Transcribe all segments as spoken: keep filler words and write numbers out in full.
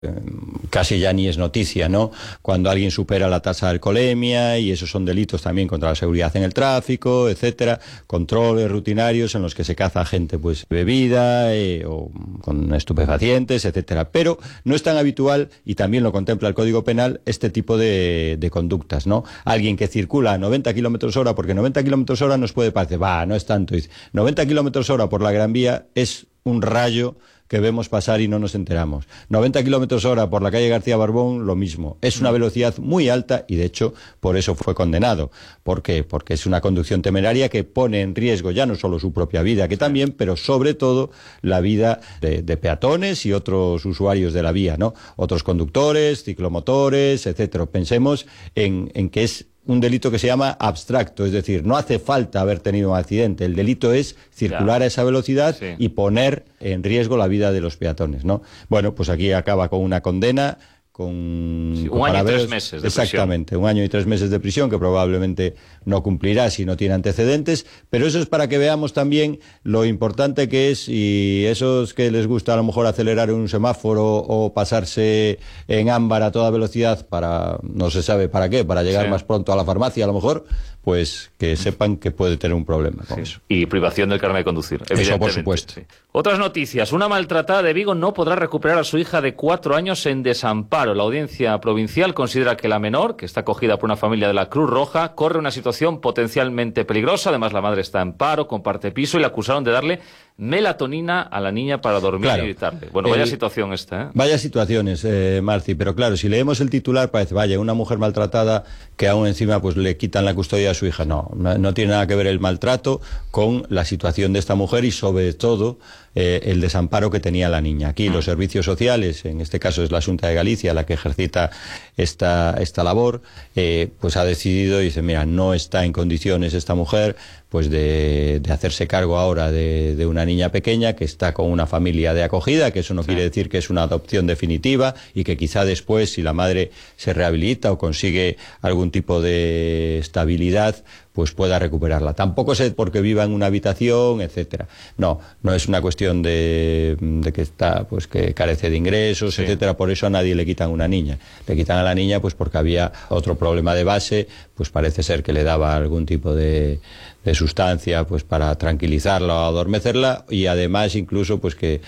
casi ya ni es noticia, ¿no? Cuando alguien supera la tasa de alcoholemia, y esos son delitos también contra la seguridad en el tráfico, etcétera, controles rutinarios en los que se caza gente pues bebida eh, o con estupefacientes, etcétera. Pero no es tan habitual, y también lo contempla el Código Penal, este tipo de, de conductas, ¿no? Alguien que circula a noventa kilómetros hora, porque noventa kilómetros hora nos puede parecer, va, no es tanto, dice, noventa kilómetros hora por la Gran Vía es un rayo que vemos pasar y no nos enteramos. noventa kilómetros hora por la calle García Barbón, lo mismo. Es una velocidad muy alta y, de hecho, por eso fue condenado. ¿Por qué? Porque es una conducción temeraria que pone en riesgo ya no solo su propia vida, que también, pero sobre todo la vida de, de peatones y otros usuarios de la vía, ¿no? Otros conductores, ciclomotores, etcétera. Pensemos en, en que es un delito que se llama abstracto, es decir, no hace falta haber tenido un accidente, el delito es circular ya a esa velocidad sí. y poner en riesgo la vida de los peatones, ¿no? Bueno, pues aquí acaba con una condena, con... Sí, un con año y tres meses de exactamente, prisión. un año y tres meses de prisión que probablemente no cumplirá si no tiene antecedentes, pero eso es para que veamos también lo importante que es, y esos que les gusta a lo mejor acelerar en un semáforo o pasarse en ámbar a toda velocidad para, no se sabe para qué, para llegar sí. más pronto a la farmacia a lo mejor, pues que sepan que puede tener un problema con sí. eso. Y privación del carnet de conducir, eso por supuesto. Sí. Otras noticias. Una maltratada de Vigo no podrá recuperar a su hija de cuatro años en desamparo. La Audiencia Provincial considera que la menor, que está acogida por una familia de la Cruz Roja, corre una situación potencialmente peligrosa. Además, la madre está en paro, comparte piso, y le acusaron de darle melatonina a la niña para dormir claro. y evitarle. Bueno, vaya el, situación esta, ¿eh? Vaya situaciones, eh, Marci, pero claro, si leemos el titular parece, vaya, una mujer maltratada que aún encima pues le quitan la custodia a su hija. No, no, no tiene nada que ver el maltrato con la situación de esta mujer y sobre todo eh, el desamparo que tenía la niña. Aquí los servicios sociales, en este caso es la Xunta de Galicia la que ejercita esta, esta labor, eh, pues ha decidido y dice, mira, no está en condiciones esta mujer pues de, de hacerse cargo ahora de, de una niña pequeña que está con una familia de acogida, que eso no sí. quiere decir que es una adopción definitiva y que quizá después, si la madre se rehabilita o consigue algún tipo de estabilidad, pues pueda recuperarla. Tampoco es porque viva en una habitación, etcétera. No, no es una cuestión de, de que está, pues que carece de ingresos, sí. etcétera. Por eso a nadie le quitan una niña. Le quitan a la niña pues porque había otro problema de base, pues parece ser que le daba algún tipo de, de sustancia pues para tranquilizarla o adormecerla, y además incluso pues que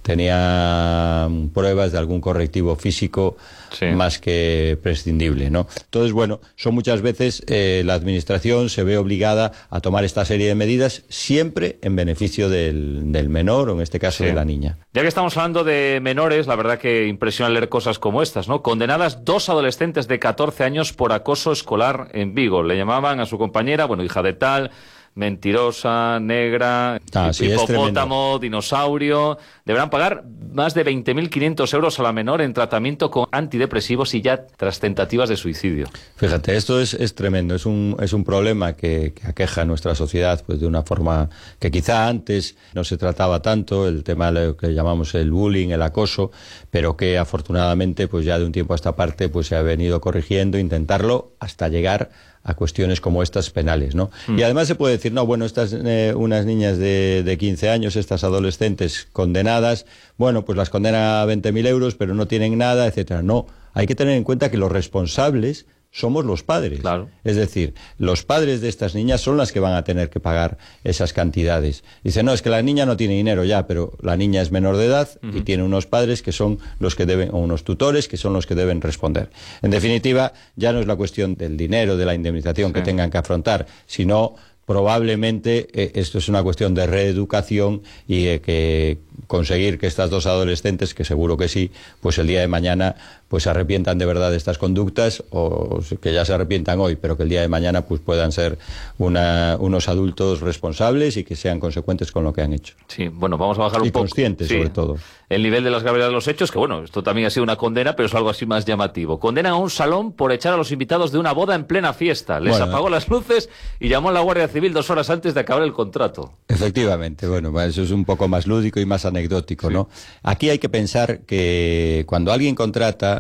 tenía pruebas de algún correctivo físico sí. más que prescindible, ¿no? Entonces, bueno, son muchas veces eh, la administración se ve obligada a tomar esta serie de medidas siempre en beneficio del, del menor, o en este caso sí. de la niña. Ya que estamos hablando de menores, la verdad que impresiona leer cosas como estas, ¿no? Condenadas dos adolescentes de catorce años por acoso escolar en Vigo. Le llamaban a su compañera, bueno, hija de tal, mentirosa, negra, ah, sí, hipopótamo, dinosaurio. Deberán pagar más de veinte mil quinientos euros a la menor en tratamiento con antidepresivos y ya tras tentativas de suicidio. Fíjate, esto es, es tremendo, es un, es un problema que, que aqueja a nuestra sociedad pues de una forma que quizá antes no se trataba tanto, el tema de lo que llamamos el bullying, el acoso, pero que afortunadamente pues ya de un tiempo a esta parte pues se ha venido corrigiendo, intentarlo hasta llegar a cuestiones como estas penales, ¿no? Mm. Y además se puede decir, no, bueno, estas eh, unas niñas de, de quince años, estas adolescentes condenadas, bueno, pues las condenan a veinte mil euros, pero no tienen nada, etcétera. No, hay que tener en cuenta que los responsables somos los padres. Claro. Es decir, los padres de estas niñas son las que van a tener que pagar esas cantidades. Dice, no, es que la niña no tiene dinero ya, pero la niña es menor de edad uh-huh. y tiene unos padres que son los que deben, o unos tutores que son los que deben responder. En definitiva, ya no es la cuestión del dinero, de la indemnización sí. que tengan que afrontar, sino probablemente eh, esto es una cuestión de reeducación y de que conseguir que estas dos adolescentes, que seguro que sí, pues el día de mañana pues se arrepientan de verdad de estas conductas, o que ya se arrepientan hoy, pero que el día de mañana pues puedan ser una, unos adultos responsables y que sean consecuentes con lo que han hecho. Sí, bueno, vamos a bajar un y poco. Y conscientes, sí, sobre todo. El nivel de las gravedad de los hechos, que bueno, esto también ha sido una condena, pero es algo así más llamativo. Condenan a un salón por echar a los invitados de una boda en plena fiesta. Les bueno, apagó las luces y llamó a la Guardia Civil dos horas antes de acabar el contrato. Efectivamente, bueno, eso es un poco más lúdico y más anecdótico, sí. ¿no? Aquí hay que pensar que cuando alguien contrata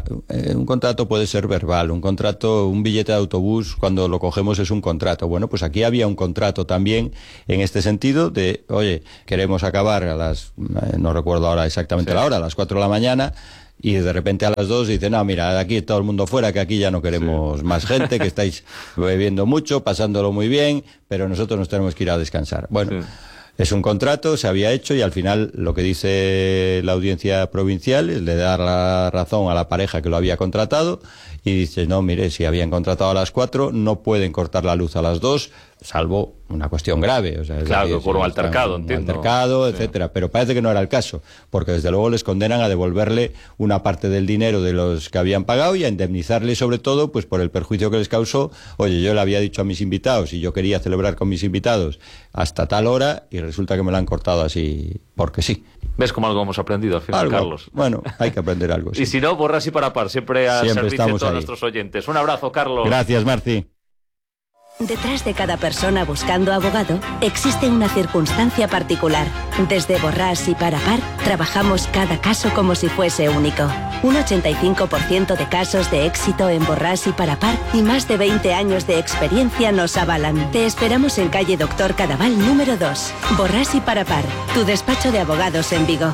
eh, un contrato puede ser verbal, un contrato, un billete de autobús, cuando lo cogemos es un contrato. Bueno, pues aquí había un contrato también en este sentido de, oye, queremos acabar a las, eh, no recuerdo ahora exactamente sí. la hora, a las cuatro de la mañana, y de repente a las dos dice, no, mira, de aquí todo el mundo fuera, que aquí ya no queremos sí. más gente, que estáis bebiendo mucho, pasándolo muy bien, pero nosotros nos tenemos que ir a descansar. Bueno, sí. es un contrato, se había hecho, y al final lo que dice la audiencia provincial es de dar la razón a la pareja que lo había contratado, y dice, no, mire, si habían contratado a las cuatro, no pueden cortar la luz a las dos, salvo una cuestión grave. O sea, claro, decir, por un altercado, un entiendo. altercado, sí. etcétera. Pero parece que no era el caso, porque desde luego les condenan a devolverle una parte del dinero de los que habían pagado y a indemnizarle sobre todo pues por el perjuicio que les causó. Oye, yo le había dicho a mis invitados y yo quería celebrar con mis invitados hasta tal hora y resulta que me lo han cortado así porque sí. ¿Ves cómo algo hemos aprendido al final, algo, Carlos? Bueno, hay que aprender algo. Sí. Y si no, borras y para par, siempre al siempre servicio de todos ahí. nuestros oyentes. Un abrazo, Carlos. Gracias, Marci. Detrás de cada persona buscando abogado existe una circunstancia particular. Desde Borràs y Parapar trabajamos cada caso como si fuese único. Un ochenta y cinco por ciento de casos de éxito en Borràs y Parapar y más de veinte años de experiencia nos avalan. Te esperamos en calle Doctor Cadaval número dos. Borràs y Parapar, tu despacho de abogados en Vigo.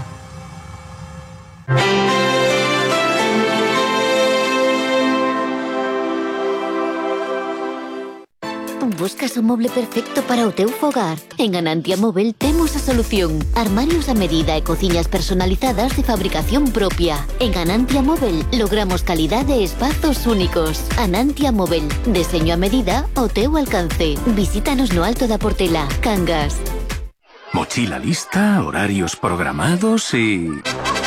Buscas un mueble perfecto para o teu fogar? En Anantia Móvel temos a solución. Armarios a medida e cociñas personalizadas de fabricación propia. En Anantia Móvel logramos calidad e espazos únicos. Anantia Móvel, diseño a medida ao teu alcance. Visítanos no Alto da Portela, Cangas. Mochila lista, horarios programados y...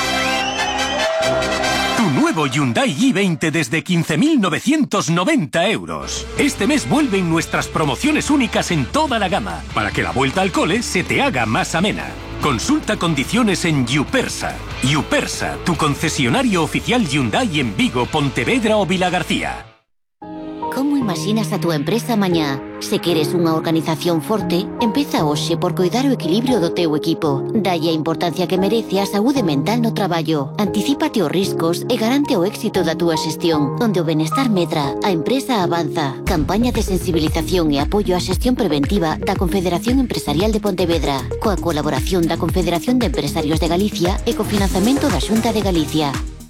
Nuevo Hyundai i veinte desde quince mil novecientos noventa euros. Este mes vuelven nuestras promociones únicas en toda la gama, para que la vuelta al cole se te haga más amena. Consulta condiciones en Yupersa. Yupersa, tu concesionario oficial Hyundai en Vigo, Pontevedra o Vilagarcía. Como imaginas a tu empresa mañá? Se queres unha organización forte, empeza hoxe por coidar o equilibrio do teu equipo. Dalle a importancia que merece a saúde mental no traballo. Anticípate os riscos e garante o éxito da túa xestión. Onde o benestar medra, a empresa avanza. Campaña de sensibilización e apoio á xestión preventiva da Confederación Empresarial de Pontevedra, coa colaboración da Confederación de Empresarios de Galicia e co financiamento da Xunta de Galicia.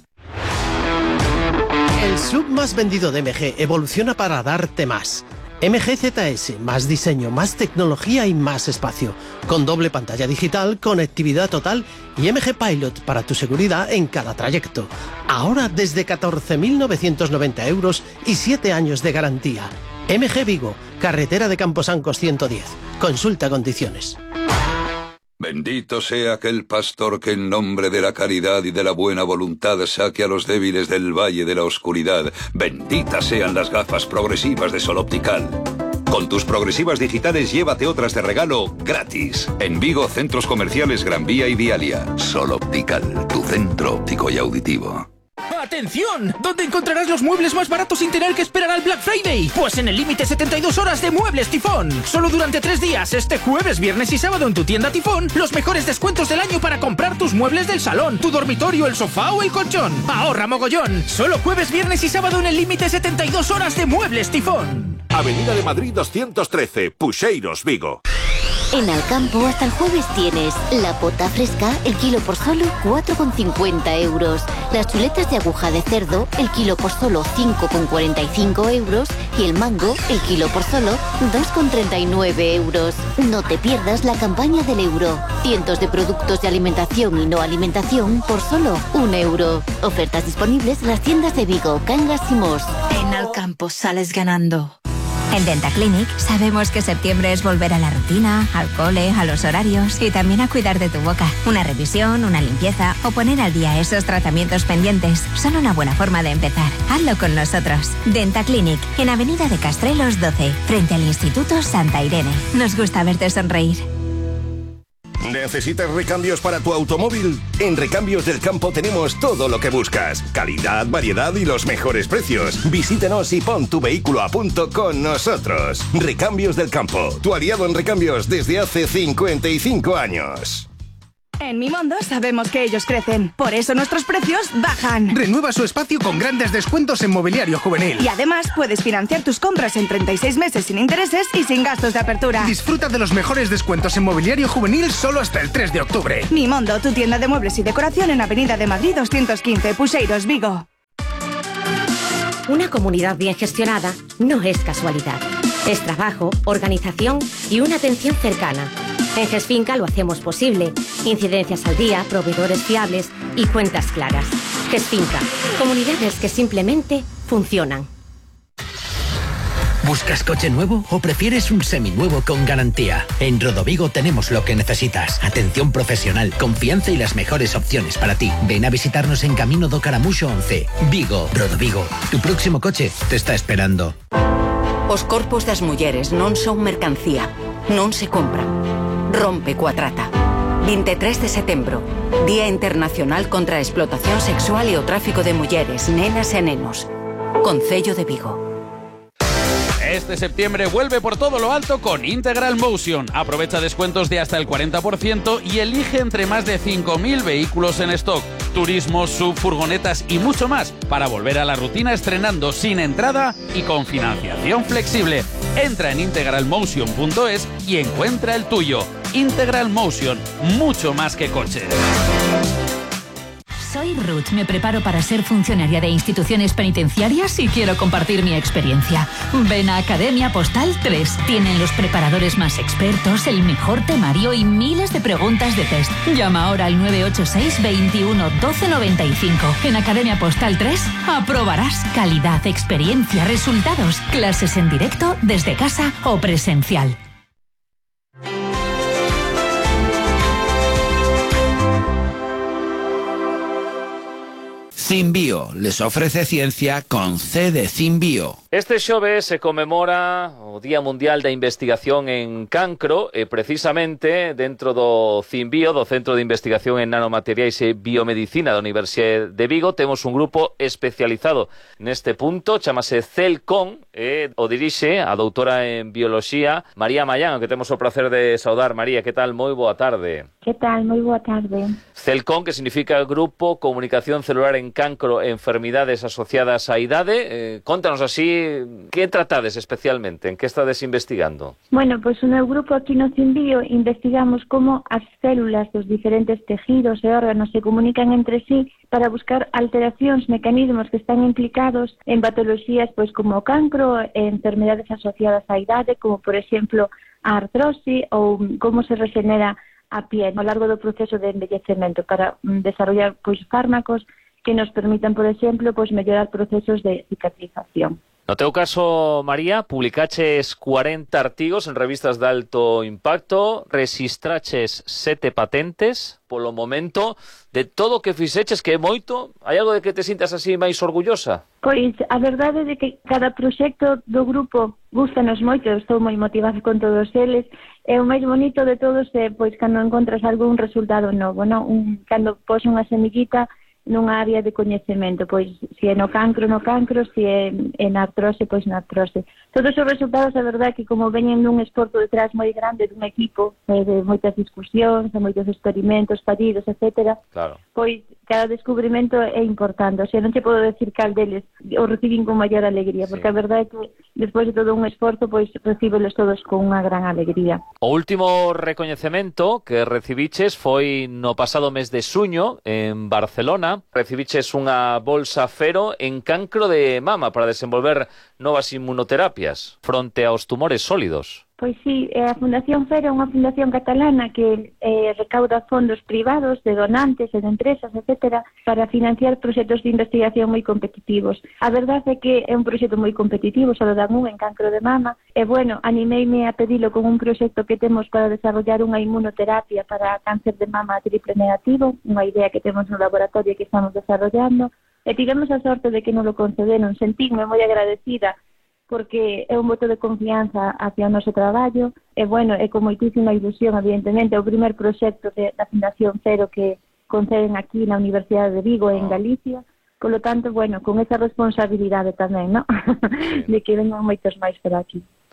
El sub más vendido de M G evoluciona para darte más. M G Z S, más diseño, más tecnología y más espacio. Con doble pantalla digital, conectividad total y M G Pilot para tu seguridad en cada trayecto. Ahora desde catorce mil novecientos noventa euros y siete años de garantía. M G Vigo, carretera de Camposancos ciento diez. Consulta condiciones. Bendito sea aquel pastor que en nombre de la caridad y de la buena voluntad saque a los débiles del valle de la oscuridad. Benditas sean las gafas progresivas de Sol Optical. Con tus progresivas digitales llévate otras de regalo gratis. En Vigo, centros comerciales Gran Vía y Vialia. Sol Optical, tu centro óptico y auditivo. ¡Atención! ¿Dónde encontrarás los muebles más baratos sin tener que esperar al Black Friday? Pues en el límite setenta y dos horas de Muebles Tifón. Solo durante tres días, este jueves, viernes y sábado en tu tienda Tifón, los mejores descuentos del año para comprar tus muebles del salón, tu dormitorio, el sofá o el colchón. ¡Ahorra mogollón! Solo jueves, viernes y sábado en el límite setenta y dos horas de Muebles Tifón. Avenida de Madrid doscientos trece, Puxeiros, Vigo. En Alcampo hasta el jueves tienes la pota fresca, el kilo por solo cuatro con cincuenta euros. Las chuletas de aguja de cerdo, el kilo por solo cinco con cuarenta y cinco euros. Y el mango, el kilo por solo dos con treinta y nueve euros. No te pierdas la campaña del euro. Cientos de productos de alimentación y no alimentación por solo un euro. Ofertas disponibles en las tiendas de Vigo, Cangas y Mos. En Alcampo sales ganando. En Dentaclinic sabemos que septiembre es volver a la rutina, al cole, a los horarios y también a cuidar de tu boca. Una revisión, una limpieza o poner al día esos tratamientos pendientes son una buena forma de empezar. Hazlo con nosotros. Dentaclinic, en Avenida de Castrelos doce, frente al Instituto Santa Irene. Nos gusta verte sonreír. ¿Necesitas recambios para tu automóvil? En Recambios del Campo tenemos todo lo que buscas. Calidad, variedad y los mejores precios. Visítanos y pon tu vehículo a punto con nosotros. Recambios del Campo, tu aliado en recambios desde hace cincuenta y cinco años. En Mimondo sabemos que ellos crecen, por eso nuestros precios bajan. Renueva su espacio con grandes descuentos en mobiliario juvenil. Y además puedes financiar tus compras en treinta y seis meses sin intereses y sin gastos de apertura. Disfruta de los mejores descuentos en mobiliario juvenil solo hasta el tres de octubre. Mimondo, tu tienda de muebles y decoración en Avenida de Madrid doscientos quince, Puxeiros, Vigo. Una comunidad bien gestionada no es casualidad. Es trabajo, organización y una atención cercana. En GESFinca lo hacemos posible. Incidencias al día, proveedores fiables y cuentas claras. GESFinca, comunidades que simplemente funcionan. ¿Buscas coche nuevo o prefieres un seminuevo con garantía? En Rodovigo tenemos lo que necesitas. Atención profesional, confianza y las mejores opciones para ti. Ven a visitarnos en Camino do Caramuxo once. Vigo, Rodovigo. Tu próximo coche te está esperando. Os corpos das mulleres non son mercancía, non se compran. Rompe coa trata. veintitrés de setembro, Día Internacional contra a Explotación Sexual e o Tráfico de Mulleres, Nenas e Nenos. Concello de Vigo. Este septiembre vuelve por todo lo alto con Integral Motion. Aprovecha descuentos de hasta el cuarenta por ciento y elige entre más de cinco mil vehículos en stock. Turismos, sub, furgonetas y mucho más para volver a la rutina estrenando sin entrada y con financiación flexible. Entra en integral motion punto es y encuentra el tuyo. Integral Motion, mucho más que coches. Soy Ruth, me preparo para ser funcionaria de instituciones penitenciarias y quiero compartir mi experiencia. Ven a Academia Postal tres. Tienen los preparadores más expertos, el mejor temario y miles de preguntas de test. Llama ahora al nueve ocho seis, veintiuno, doce noventa y cinco. En Academia Postal tres aprobarás calidad, experiencia, resultados, clases en directo, desde casa o presencial. Cimbio les ofrece ciencia con C de Cimbio. Este xoves se conmemora o Día Mundial da Investigación en Cancro e precisamente dentro do Cimbio, do Centro de Investigación en Nanomateriais e Biomedicina da Universidade de Vigo, temos un grupo especializado neste punto, chamase CELCON, e o dirixe a doutora en Bioloxía, María Mayán, que temos o placer de saudar. María, que tal? Moi boa tarde. Que tal? Moi boa tarde. CELCON, que significa Grupo Comunicación Celular en Cancro e Enfermidades Asociadas á Idade. Eh, contanos así, que tratades especialmente? En que estades investigando? Bueno, pois pues, no grupo aquí no Cimbio investigamos como as células dos diferentes tejidos e órganos se comunican entre sí para buscar alteracións, mecanismos que están implicados en patoloxías pois como o cancro, en enfermedades asociadas á idade, como por exemplo a artrose ou como se regenera a piel ao largo do proceso de envellecemento para desarrollar pois fármacos que nos permitan, por exemplo, pois mellorar procesos de cicatrización. No teu caso, María, publicaches cuarenta artigos en revistas de alto impacto, registraches sete patentes, polo momento, de todo o que fixeches, que é moito, hai algo de que te sintas así máis orgullosa? Pois, a verdade é que cada proxecto do grupo gústanos moito, eu estou moi motivada con todos eles, e o máis bonito de todos é, pois, cando encontras algún resultado novo, non? Un, cando pos unha semillita nunha área de coñecemento, pois se é no cancro, no cancro, se é en artrose, pois na artrose. Todos os resultados, a verdade, que como veñen nun esforzo detrás moi grande dun equipo, eh, de moitas discusións, de moitos experimentos fallidos, etcétera, claro. Pois cada descubrimento é importante, o sea, non te podo decir cal deles o recibín con maior alegría, porque sí. A verdade é que despois de todo un esforzo, pois recíbelos todos con unha gran alegría. O último recoñecemento que recibiches foi no pasado mes de xuño en Barcelona. Recibiches unha bolsa Fero en cancro de mama para desenvolver novas inmunoterapias fronte aos tumores sólidos. Pois sí, a Fundación Fero é unha fundación catalana que eh, recauda fondos privados de donantes e de empresas, etcétera, para financiar proxectos de investigación moi competitivos. A verdade é que é un proxecto moi competitivo, só dan un en cancro de mama, e bueno, animeime a pedilo con un proxecto que temos para desarrollar unha inmunoterapia para cáncer de mama triple negativo, unha idea que temos no laboratorio que estamos desarrollando, e tivemos a sorte de que non lo concederon. Sentígame moi agradecida porque é un voto de confianza hacia o noso traballo, e bueno, é con moitísima ilusión, evidentemente, o primer proxecto de, da Fundación Cero que conceden aquí na Universidade de Vigo, en Galicia, polo tanto, bueno, con esa responsabilidade tamén, ¿no? De que vengan moitos máis por aquí.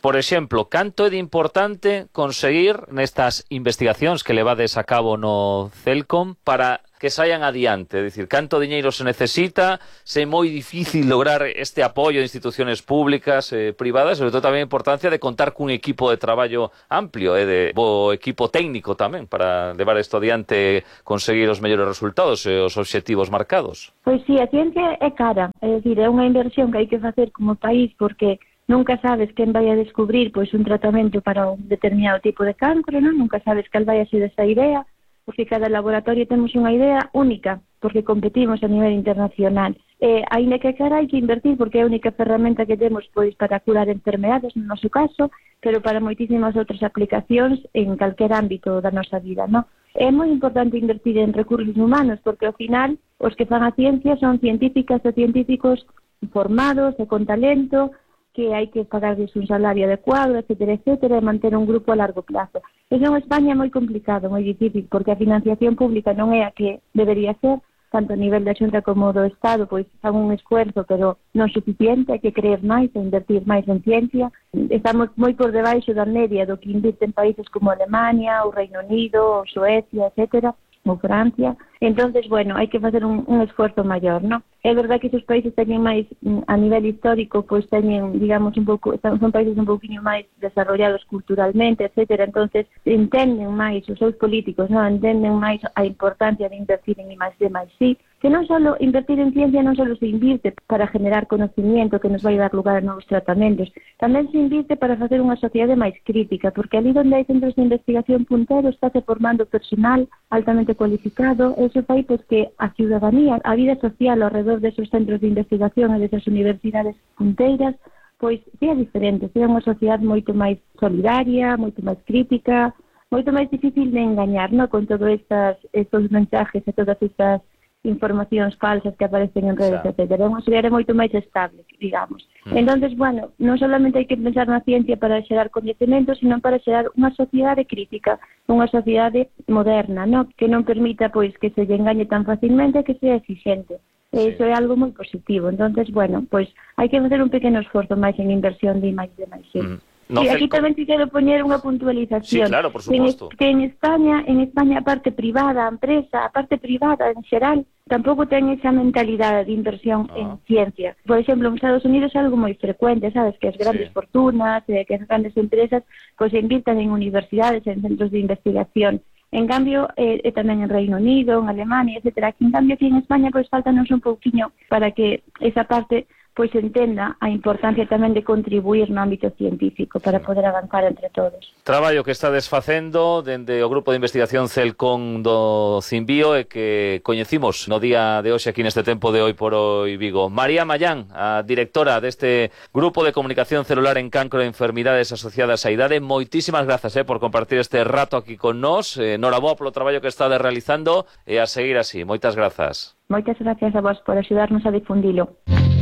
Por exemplo, canto é de importante conseguir nestas investigacións que levades a cabo no Celcom para que saian adiante, é dicir, canto diñeiro se necesita, se é moi difícil lograr este apoio de instituciones públicas, eh, privadas, sobre todo tamén a importancia de contar cun equipo de traballo amplio, e eh, de bo equipo técnico tamén, para levar isto adiante, conseguir os mellores resultados e os obxectivos marcados. Pois sí, a ciencia é cara, é dicir, é unha inversión que hai que facer como país, porque nunca sabes quen vai a descubrir pois un tratamento para un determinado tipo de cancro, non? Nunca sabes cal vai a ser esa idea, porque cada laboratorio temos unha idea única, porque competimos a nivel internacional. Eh, ainda que cara hai que invertir, porque é a única ferramenta que temos pois para curar enfermedades, no noso caso, pero para moitísimas outras aplicacións en calquer ámbito da nosa vida, non? É moi importante invertir en recursos humanos, porque ao final os que fan a ciencia son científicas e científicos formados e con talento, que hai que pagarles un salario adecuado, etcétera, etcétera, e manter un grupo a largo plazo. Eso en España é moi complicado, moi difícil, porque a financiación pública non é a que debería ser, tanto a nivel da Xunta como do Estado, pois fan un esfuerzo, pero non suficiente, hai que creer máis e invertir máis en ciencia. Estamos moi por debaixo da media do que invirten países como Alemania, o Reino Unido, o Suecia, etcétera, ou Francia. Entonces, bueno, hai que facer un, un esforzo maior, non? É verdade que esos países teñen máis, a nivel histórico, pois teñen, digamos, un pouco, son países un pouquinho máis desarrollados culturalmente, etcétera, entonces entenden máis, os seus políticos, non? Entenden máis a importancia de invertir en I más D máis I, que non só invertir en ciencia non só se invirte para generar conocimiento que nos vai dar lugar a novos tratamentos, tamén se invirte para facer unha sociedade máis crítica, porque ali onde hai centros de investigación punteros está se formando personal altamente cualificado, eso fai pois que a ciudadanía, a vida social ao redor desos centros de investigación e desas universidades punteiras, pois sea diferente, sea unha sociedade moito máis solidaria, moito máis crítica, moito máis difícil de engañar, ¿no? Con todos estos, estos mensajes e todas estas informacións falsas que aparecen en redes, etcétera. É unha sociedade moito máis estable, digamos. Mm. Entonces, bueno, non solamente hai que pensar na ciencia para xerar coñecemento, sino para xerar unha sociedade crítica, unha sociedade moderna, ¿no? Que non permita pois que se lle engañe tan facilmente, que sea exigente. Sí. Eso é algo moi positivo. Entonces, bueno, pois hai que facer un pequeno esforzo máis en inversión de I más D máis I. Mm. No, sí, aquí tamén te quero poñer unha puntualización. Sí, claro, por suposto. Que en, que en España, en España a parte privada, a empresa, a parte privada en xeral, tampouco ten esa mentalidade de inversión ah. en ciencia. Por exemplo, en Estados Unidos é algo moi frecuente, sabes, que as grandes sí. fortunas, eh, que as grandes empresas, pois pues, invirtan en universidades, en centros de investigación. En cambio, eh, eh, tamén en Reino Unido, en Alemania, etcétera. Aquí, en cambio, aquí en España, pois pues, faltanos un pouquiño para que esa parte pois entenda a importancia tamén de contribuir no ámbito científico para poder avanzar entre todos. Traballo que está desfacendo dende o Grupo de Investigación Celcom do Cimbio e que coñecimos no día de hoxe aquí neste tempo de Hoy por Hoy Vigo. María Mayán, a directora deste Grupo de Comunicación Celular en Cancro e Enfermidades Asociadas á Idade, moitísimas grazas eh, por compartir este rato aquí con nós. Eh, Noraboa polo traballo que estades realizando e a seguir así. Moitas grazas. Moitas gracias a vos por axudarnos a difundilo.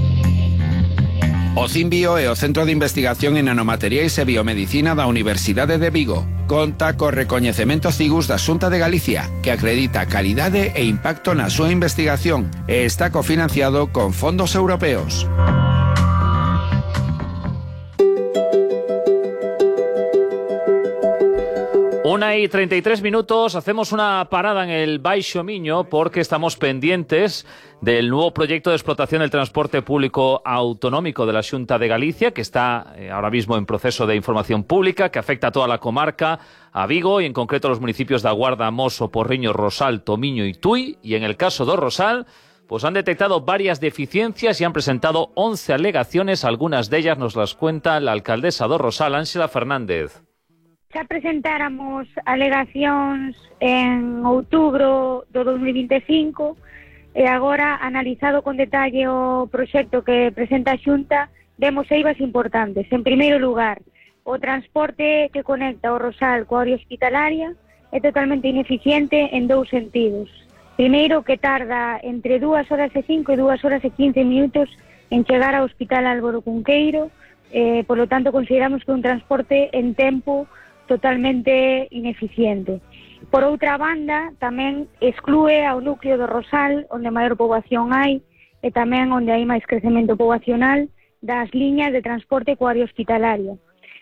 O Cimbio é o Centro de Investigación en Nanomateriais e Biomedicina da Universidade de Vigo. Conta co recoñecemento Cigus da Xunta de Galicia, que acredita calidade e impacto na súa investigación e está cofinanciado con fondos europeos. Una y treinta y tres minutos, hacemos una parada en el Baixo Miño porque estamos pendientes del nuevo proyecto de explotación del transporte público autonómico de la Xunta de Galicia, que está eh, ahora mismo en proceso de información pública, que afecta a toda la comarca, a Vigo y en concreto a los municipios da Guarda, Moso, Porriño, Rosal, Tomiño y Tui. Y en el caso do Rosal, pues han detectado varias deficiencias y han presentado once alegaciones. Algunas de ellas nos las cuenta la alcaldesa do Rosal, Ángela Fernández. Xa presentáramos alegacións en outubro do dos mil vinte e cinco e agora, analizado con detalle o proxecto que presenta a Xunta, vemos eivas importantes. En primeiro lugar, o transporte que conecta o Rosal coa área hospitalaria é totalmente ineficiente en dous sentidos. Primeiro, que tarda entre dúas horas e cinco e dúas horas e quince minutos en chegar ao Hospital Álvaro Cunqueiro, eh, por lo tanto consideramos que é un transporte en tempo totalmente ineficiente. Por outra banda, tamén exclúe ao núcleo do Rosal, onde maior poboación hai, e tamén onde hai máis crecemento poboacional das liñas de transporte coa área hospitalaria.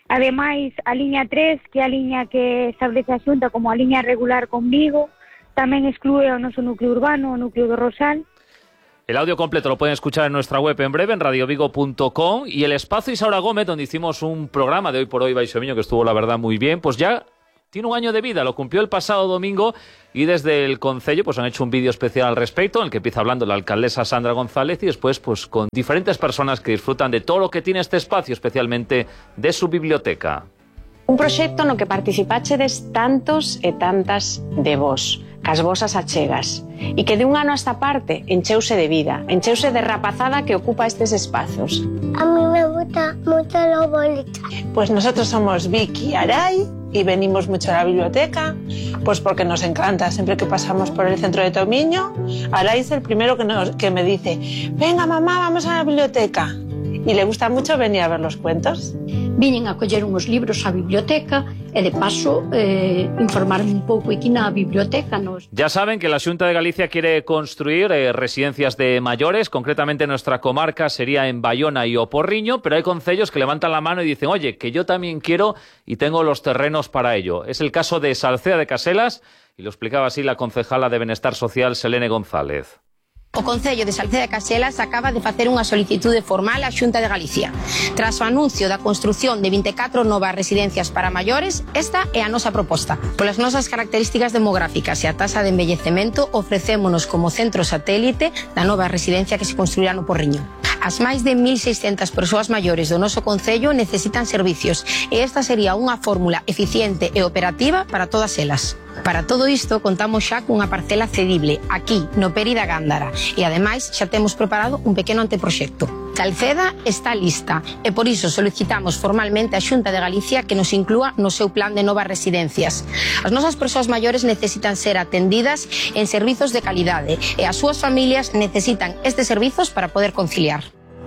Ademais, a liña tres, que é a liña que establece a Xunta como a liña regular con Vigo, tamén exclúe o noso núcleo urbano, o núcleo do Rosal. El audio completo lo pueden escuchar en nuestra web en breve, en radio vigo punto com, y el espacio Isaura Gómez, donde hicimos un programa de Hoy por Hoy Baixomiño, que estuvo la verdad muy bien, pues ya tiene un año de vida, lo cumplió el pasado domingo, y desde el Concello pues han hecho un vídeo especial al respecto, en el que empieza hablando la alcaldesa Sandra González, y después pues con diferentes personas que disfrutan de todo lo que tiene este espacio, especialmente de su biblioteca. Un proxecto no que participachedes tantos e tantas de vos, cas vosas achegas, e que de un ano a esta parte encheuse de vida, encheuse de rapazada que ocupa estes espazos. A mí me gusta mucho la bolita. Pues nosotros somos Vicky y Aray y venimos mucho a la biblioteca, pues porque nos encanta. Siempre que pasamos por el centro de Tomiño, Aray es el primero que, nos, que me dice: venga mamá, vamos a la biblioteca. Y le gusta mucho venir a ver los cuentos. Viñen a coller uns libros á biblioteca e de paso eh, informarme un pouco aquí na biblioteca. Nos... Ya saben que la Xunta de Galicia quiere construir eh, residencias de mayores, concretamente en nuestra comarca sería en Bayona y O Porriño, pero hay concellos que levantan la mano y dicen: oye, que yo también quiero y tengo los terrenos para ello. Es el caso de Salcea de Caselas, y lo explicaba así la concejala de Benestar Social, Selene González. O Concello de Salcea de Caselas acaba de facer unha solicitude formal á Xunta de Galicia. Tras o anuncio da construción de vinte e catro novas residencias para maiores, esta é a nosa proposta. Polas nosas características demográficas e a tasa de envellecemento, ofrecémonos como centro satélite da nova residencia que se construirá no Porriño. As máis de mil seiscentas persoas maiores do noso Concello necesitan servicios, e esta sería unha fórmula eficiente e operativa para todas elas. Para todo isto, contamos xa cunha parcela cedible, aquí, no Peri da Gándara, e ademais xa temos preparado un pequeno anteproxecto. Salceda está lista, e por iso solicitamos formalmente á Xunta de Galicia que nos inclúa no seu plan de novas residencias. As nosas persoas maiores necesitan ser atendidas en servizos de calidade, e as súas familias necesitan estes servizos para poder conciliar.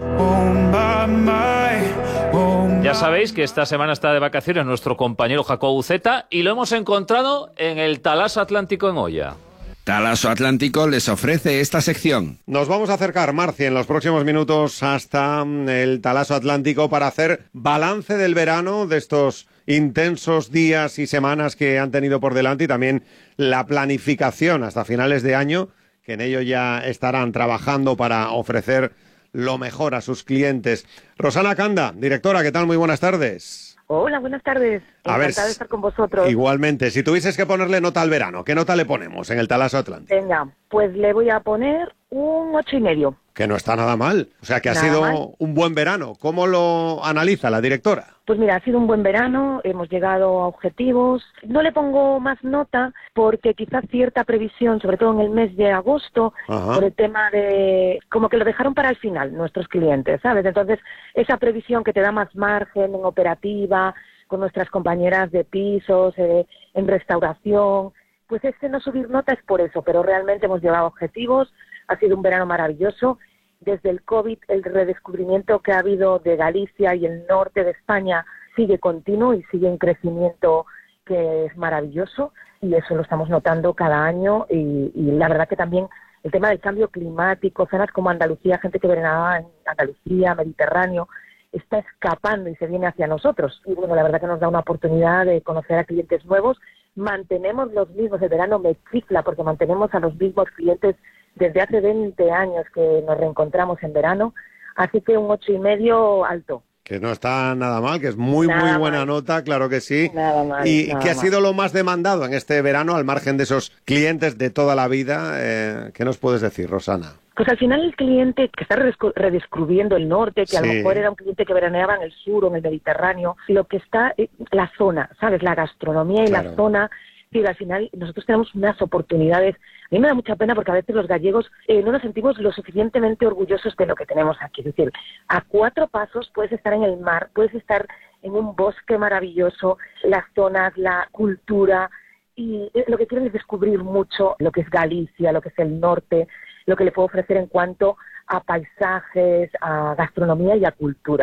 Ya sabéis que esta semana está de vacaciones nuestro compañero Jacobo Uceta, y lo hemos encontrado en el Talaso Atlántico en Oia. Talaso Atlántico les ofrece esta sección. Nos vamos a acercar, Marci, en los próximos minutos hasta el Talaso Atlántico para hacer balance del verano, de estos intensos días y semanas que han tenido por delante, y también la planificación hasta finales de año, que en ello ya estarán trabajando para ofrecer lo mejor a sus clientes. Rosana Canda, directora, ¿qué tal? Muy buenas tardes. Hola, buenas tardes. A ver, encantada de estar con vosotros. Igualmente, si tuvieses que ponerle nota al verano, ¿qué nota le ponemos en el Talaso Atlántico? Venga, pues le voy a poner un ocho y medio. Que no está nada mal, o sea que ha Nada sido mal. un buen verano. ¿Cómo lo analiza la directora? Pues mira, ha sido un buen verano, hemos llegado a objetivos. No le pongo más nota porque quizás cierta previsión, sobre todo en el mes de agosto, Ajá. por el tema de... como que lo dejaron para el final nuestros clientes, ¿sabes? Entonces, esa previsión que te da más margen en operativa, con nuestras compañeras de pisos, eh, en restauración, pues este no subir nota es por eso, pero realmente hemos llegado a objetivos. Ha sido un verano maravilloso. Desde el COVID, el redescubrimiento que ha habido de Galicia y el norte de España sigue continuo y sigue en crecimiento, que es maravilloso, y eso lo estamos notando cada año. Y, y la verdad que también el tema del cambio climático, zonas como Andalucía, gente que veranaba en Andalucía, Mediterráneo, está escapando y se viene hacia nosotros. Y bueno, la verdad que nos da una oportunidad de conocer a clientes nuevos. Mantenemos los mismos, el verano me chifla porque mantenemos a los mismos clientes desde hace veinte años que nos reencontramos en verano, así que un ocho y medio alto. Que no está nada mal, que es muy, Nada muy buena mal. nota, claro que sí. Nada mal, ¿Y nada qué ha mal. sido lo más demandado en este verano, al margen de esos clientes de toda la vida? Eh, ¿Qué nos puedes decir, Rosana? Pues al final el cliente que está redescu- redescubriendo el norte, que a lo Sí. mejor era un cliente que veraneaba en el sur o en el Mediterráneo, lo que está, eh, la zona, ¿sabes? La gastronomía y Claro. la zona. Y al final nosotros tenemos unas oportunidades. A mí me da mucha pena porque a veces los gallegos eh, no nos sentimos lo suficientemente orgullosos de lo que tenemos aquí. Es decir, a cuatro pasos puedes estar en el mar, puedes estar en un bosque maravilloso, las zonas, la cultura, y eh, lo que quieren es descubrir mucho lo que es Galicia, lo que es el norte, lo que le puedo ofrecer en cuanto a paisajes, a gastronomía y a cultura.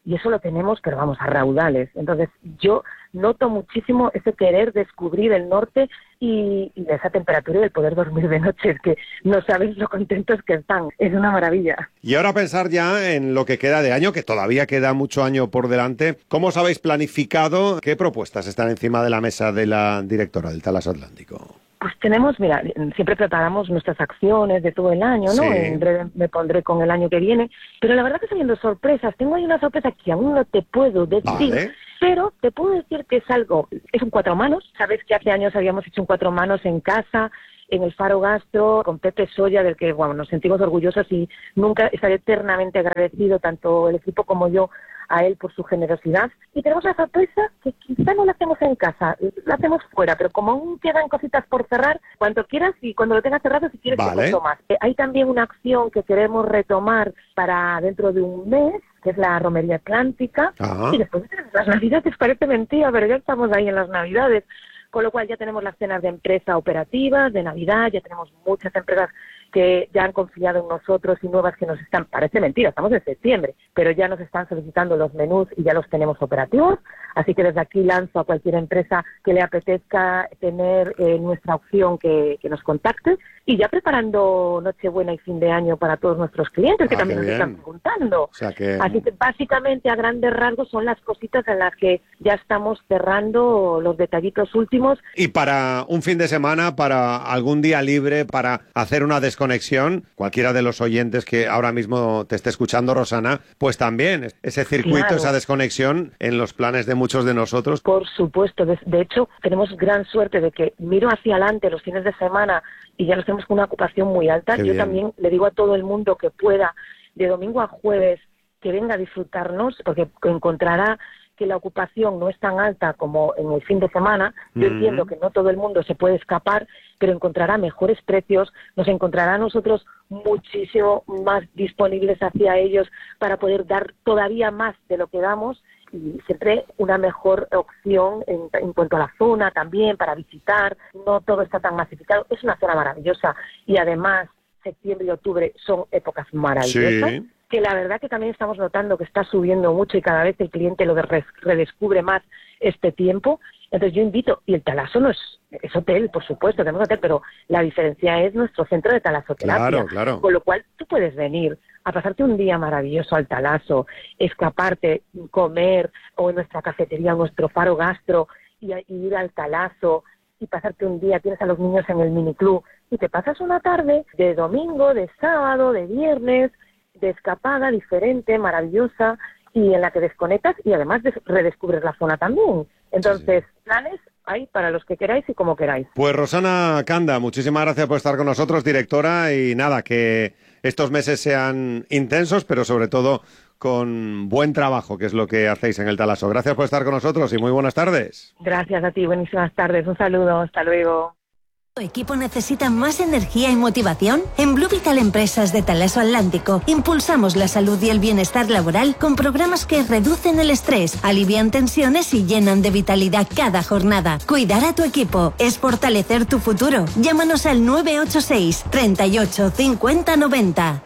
y eso lo tenemos, pero vamos, a raudales. Entonces yo noto muchísimo ese querer descubrir el norte y, y esa temperatura y el poder dormir de noche, es que no sabes lo contentos que están, es una maravilla. Y ahora pensar ya en lo que queda de año, que todavía queda mucho año por delante. ¿Cómo os habéis planificado? ¿Qué propuestas están encima de la mesa de la directora del Talaso Atlántico? Pues tenemos, mira, siempre preparamos nuestras acciones de todo el año, ¿no? Sí. En breve me pondré con el año que viene, pero la verdad que estoy viendo sorpresas. Tengo ahí una sorpresa que aún no te puedo decir, Vale. pero te puedo decir que es algo, es un cuatro manos. Sabes que hace años habíamos hecho un cuatro manos en casa, en el Faro Gastro, con Pepe Soya, del que, bueno, nos sentimos orgullosos y nunca estaré eternamente agradecido, tanto el equipo como yo, a él por su generosidad. Y tenemos la sorpresa que quizá no la hacemos en casa, la hacemos fuera, pero como aún quedan cositas por cerrar, cuando quieras y cuando lo tengas cerrado, si quieres, Vale. te cuento más. Eh, hay también una acción que queremos retomar para dentro de un mes, que es la Romería Atlántica. Ajá. Y después de las Navidades, parece mentira, pero ya estamos ahí en las Navidades. Con lo cual ya tenemos las cenas de empresa operativas, de Navidad, ya tenemos muchas empresas que ya han confiado en nosotros y nuevas que nos están, parece mentira, estamos en septiembre, pero ya nos están solicitando los menús y ya los tenemos operativos, así que desde aquí lanzo a cualquier empresa que le apetezca tener eh, nuestra opción que, que nos contacte, y ya preparando Nochebuena y fin de año para todos nuestros clientes que Ah, también qué nos bien. están preguntando. O sea que... Así que básicamente a grandes rasgos son las cositas en las que ya estamos cerrando los detallitos últimos. Y para un fin de semana, para algún día libre, para hacer una desconexión, cualquiera de los oyentes que ahora mismo te esté escuchando, Rosana, pues también ese circuito, Claro. esa desconexión en los planes de muchos de nosotros. Por supuesto, de, de hecho tenemos gran suerte de que miro hacia adelante los fines de semana y ya nos tenemos con una ocupación muy alta. Qué Yo bien. también le digo a todo el mundo que pueda, de domingo a jueves, que venga a disfrutarnos, porque encontrará que la ocupación no es tan alta como en el fin de semana. Yo Mm. entiendo que no todo el mundo se puede escapar, pero encontrará mejores precios, nos encontrará a nosotros muchísimo más disponibles hacia ellos para poder dar todavía más de lo que damos, y siempre una mejor opción en, en cuanto a la zona también para visitar. No todo está tan masificado, es una zona maravillosa y además septiembre y octubre son épocas maravillosas. Sí. Que la verdad que también estamos notando que está subiendo mucho y cada vez el cliente lo de- redescubre más este tiempo. Entonces yo invito, y el Talaso no es, es hotel, por supuesto, tenemos hotel, pero la diferencia es nuestro centro de talasoterapia. Claro, claro. Con lo cual tú puedes venir a pasarte un día maravilloso al Talaso, escaparte, comer, o en nuestra cafetería, en nuestro Faro Gastro, y, a- y ir al Talaso, y pasarte un día, tienes a los niños en el miniclub, y te pasas una tarde de domingo, de sábado, de viernes, de escapada diferente, maravillosa, y en la que desconectas y además des- redescubres la zona también. Entonces, planes hay para los que queráis y como queráis. Pues Rosana Canda, muchísimas gracias por estar con nosotros, directora, y nada, que estos meses sean intensos, pero sobre todo con buen trabajo, que es lo que hacéis en el Talaso. Gracias por estar con nosotros y muy buenas tardes. Gracias a ti, buenísimas tardes, un saludo, hasta luego. ¿Tu equipo necesita más energía y motivación? En Blue Vital Empresas de Talaso Atlántico impulsamos la salud y el bienestar laboral con programas que reducen el estrés, alivian tensiones y llenan de vitalidad cada jornada. Cuidar a tu equipo es fortalecer tu futuro. Llámanos al nueve ocho seis, treinta y ocho, cincuenta, noventa.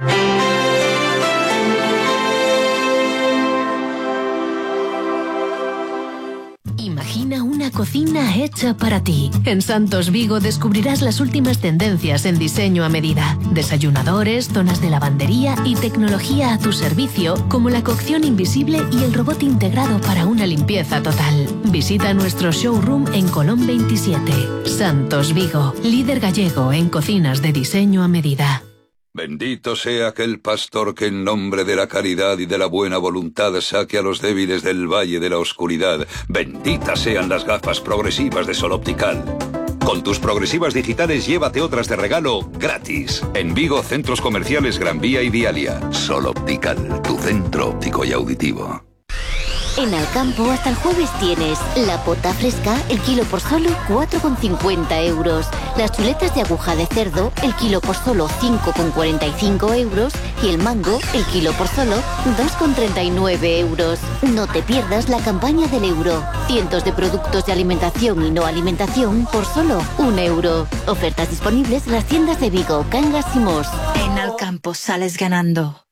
Imagina una cocina hecha para ti. En Santos Vigo descubrirás las últimas tendencias en diseño a medida. Desayunadores, zonas de lavandería y tecnología a tu servicio, como la cocción invisible y el robot integrado para una limpieza total. Visita nuestro showroom en Colón veintisiete. Santos Vigo, líder gallego en cocinas de diseño a medida. Bendito sea aquel pastor que en nombre de la caridad y de la buena voluntad saque a los débiles del valle de la oscuridad. Benditas sean las gafas progresivas de Sol Optical. Con tus progresivas digitales llévate otras de regalo gratis. En Vigo, centros comerciales Gran Vía y Vialia. Sol Optical, tu centro óptico y auditivo. En Alcampo hasta el jueves tienes la pota fresca, el kilo por solo cuatro con cincuenta euros. Las chuletas de aguja de cerdo, el kilo por solo cinco con cuarenta y cinco euros. Y el mango, el kilo por solo dos con treinta y nueve euros. No te pierdas la campaña del euro. Cientos de productos de alimentación y no alimentación por solo un euro. Ofertas disponibles en las tiendas de Vigo, Cangas y Mos. En Alcampo sales ganando.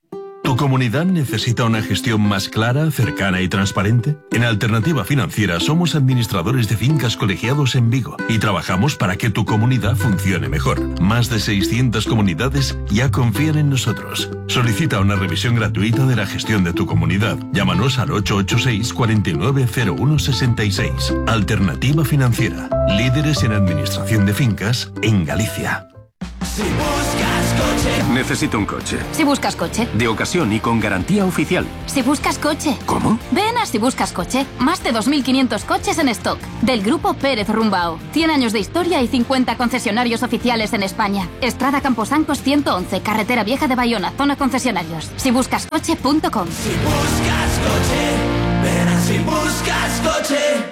¿Tu comunidad necesita una gestión más clara, cercana y transparente? En Alternativa Financiera somos administradores de fincas colegiados en Vigo y trabajamos para que tu comunidad funcione mejor. Más de seiscientas comunidades ya confían en nosotros. Solicita una revisión gratuita de la gestión de tu comunidad. Llámanos al ocho ocho seis, cuatro nueve cero uno seis seis. Alternativa Financiera. Líderes en administración de fincas en Galicia. Si buscas coche. Necesito un coche. Si buscas coche. De ocasión y con garantía oficial. Si buscas coche. ¿Cómo? Ven a Si buscas coche. Más de dos mil quinientos coches en stock. Del grupo Pérez Rumbao. cien años de historia y cincuenta concesionarios oficiales en España. Estrada Camposancos ciento once, Carretera Vieja de Bayona, zona concesionarios. si buscas coche punto com. Si buscas coche. Ven a Si buscas coche.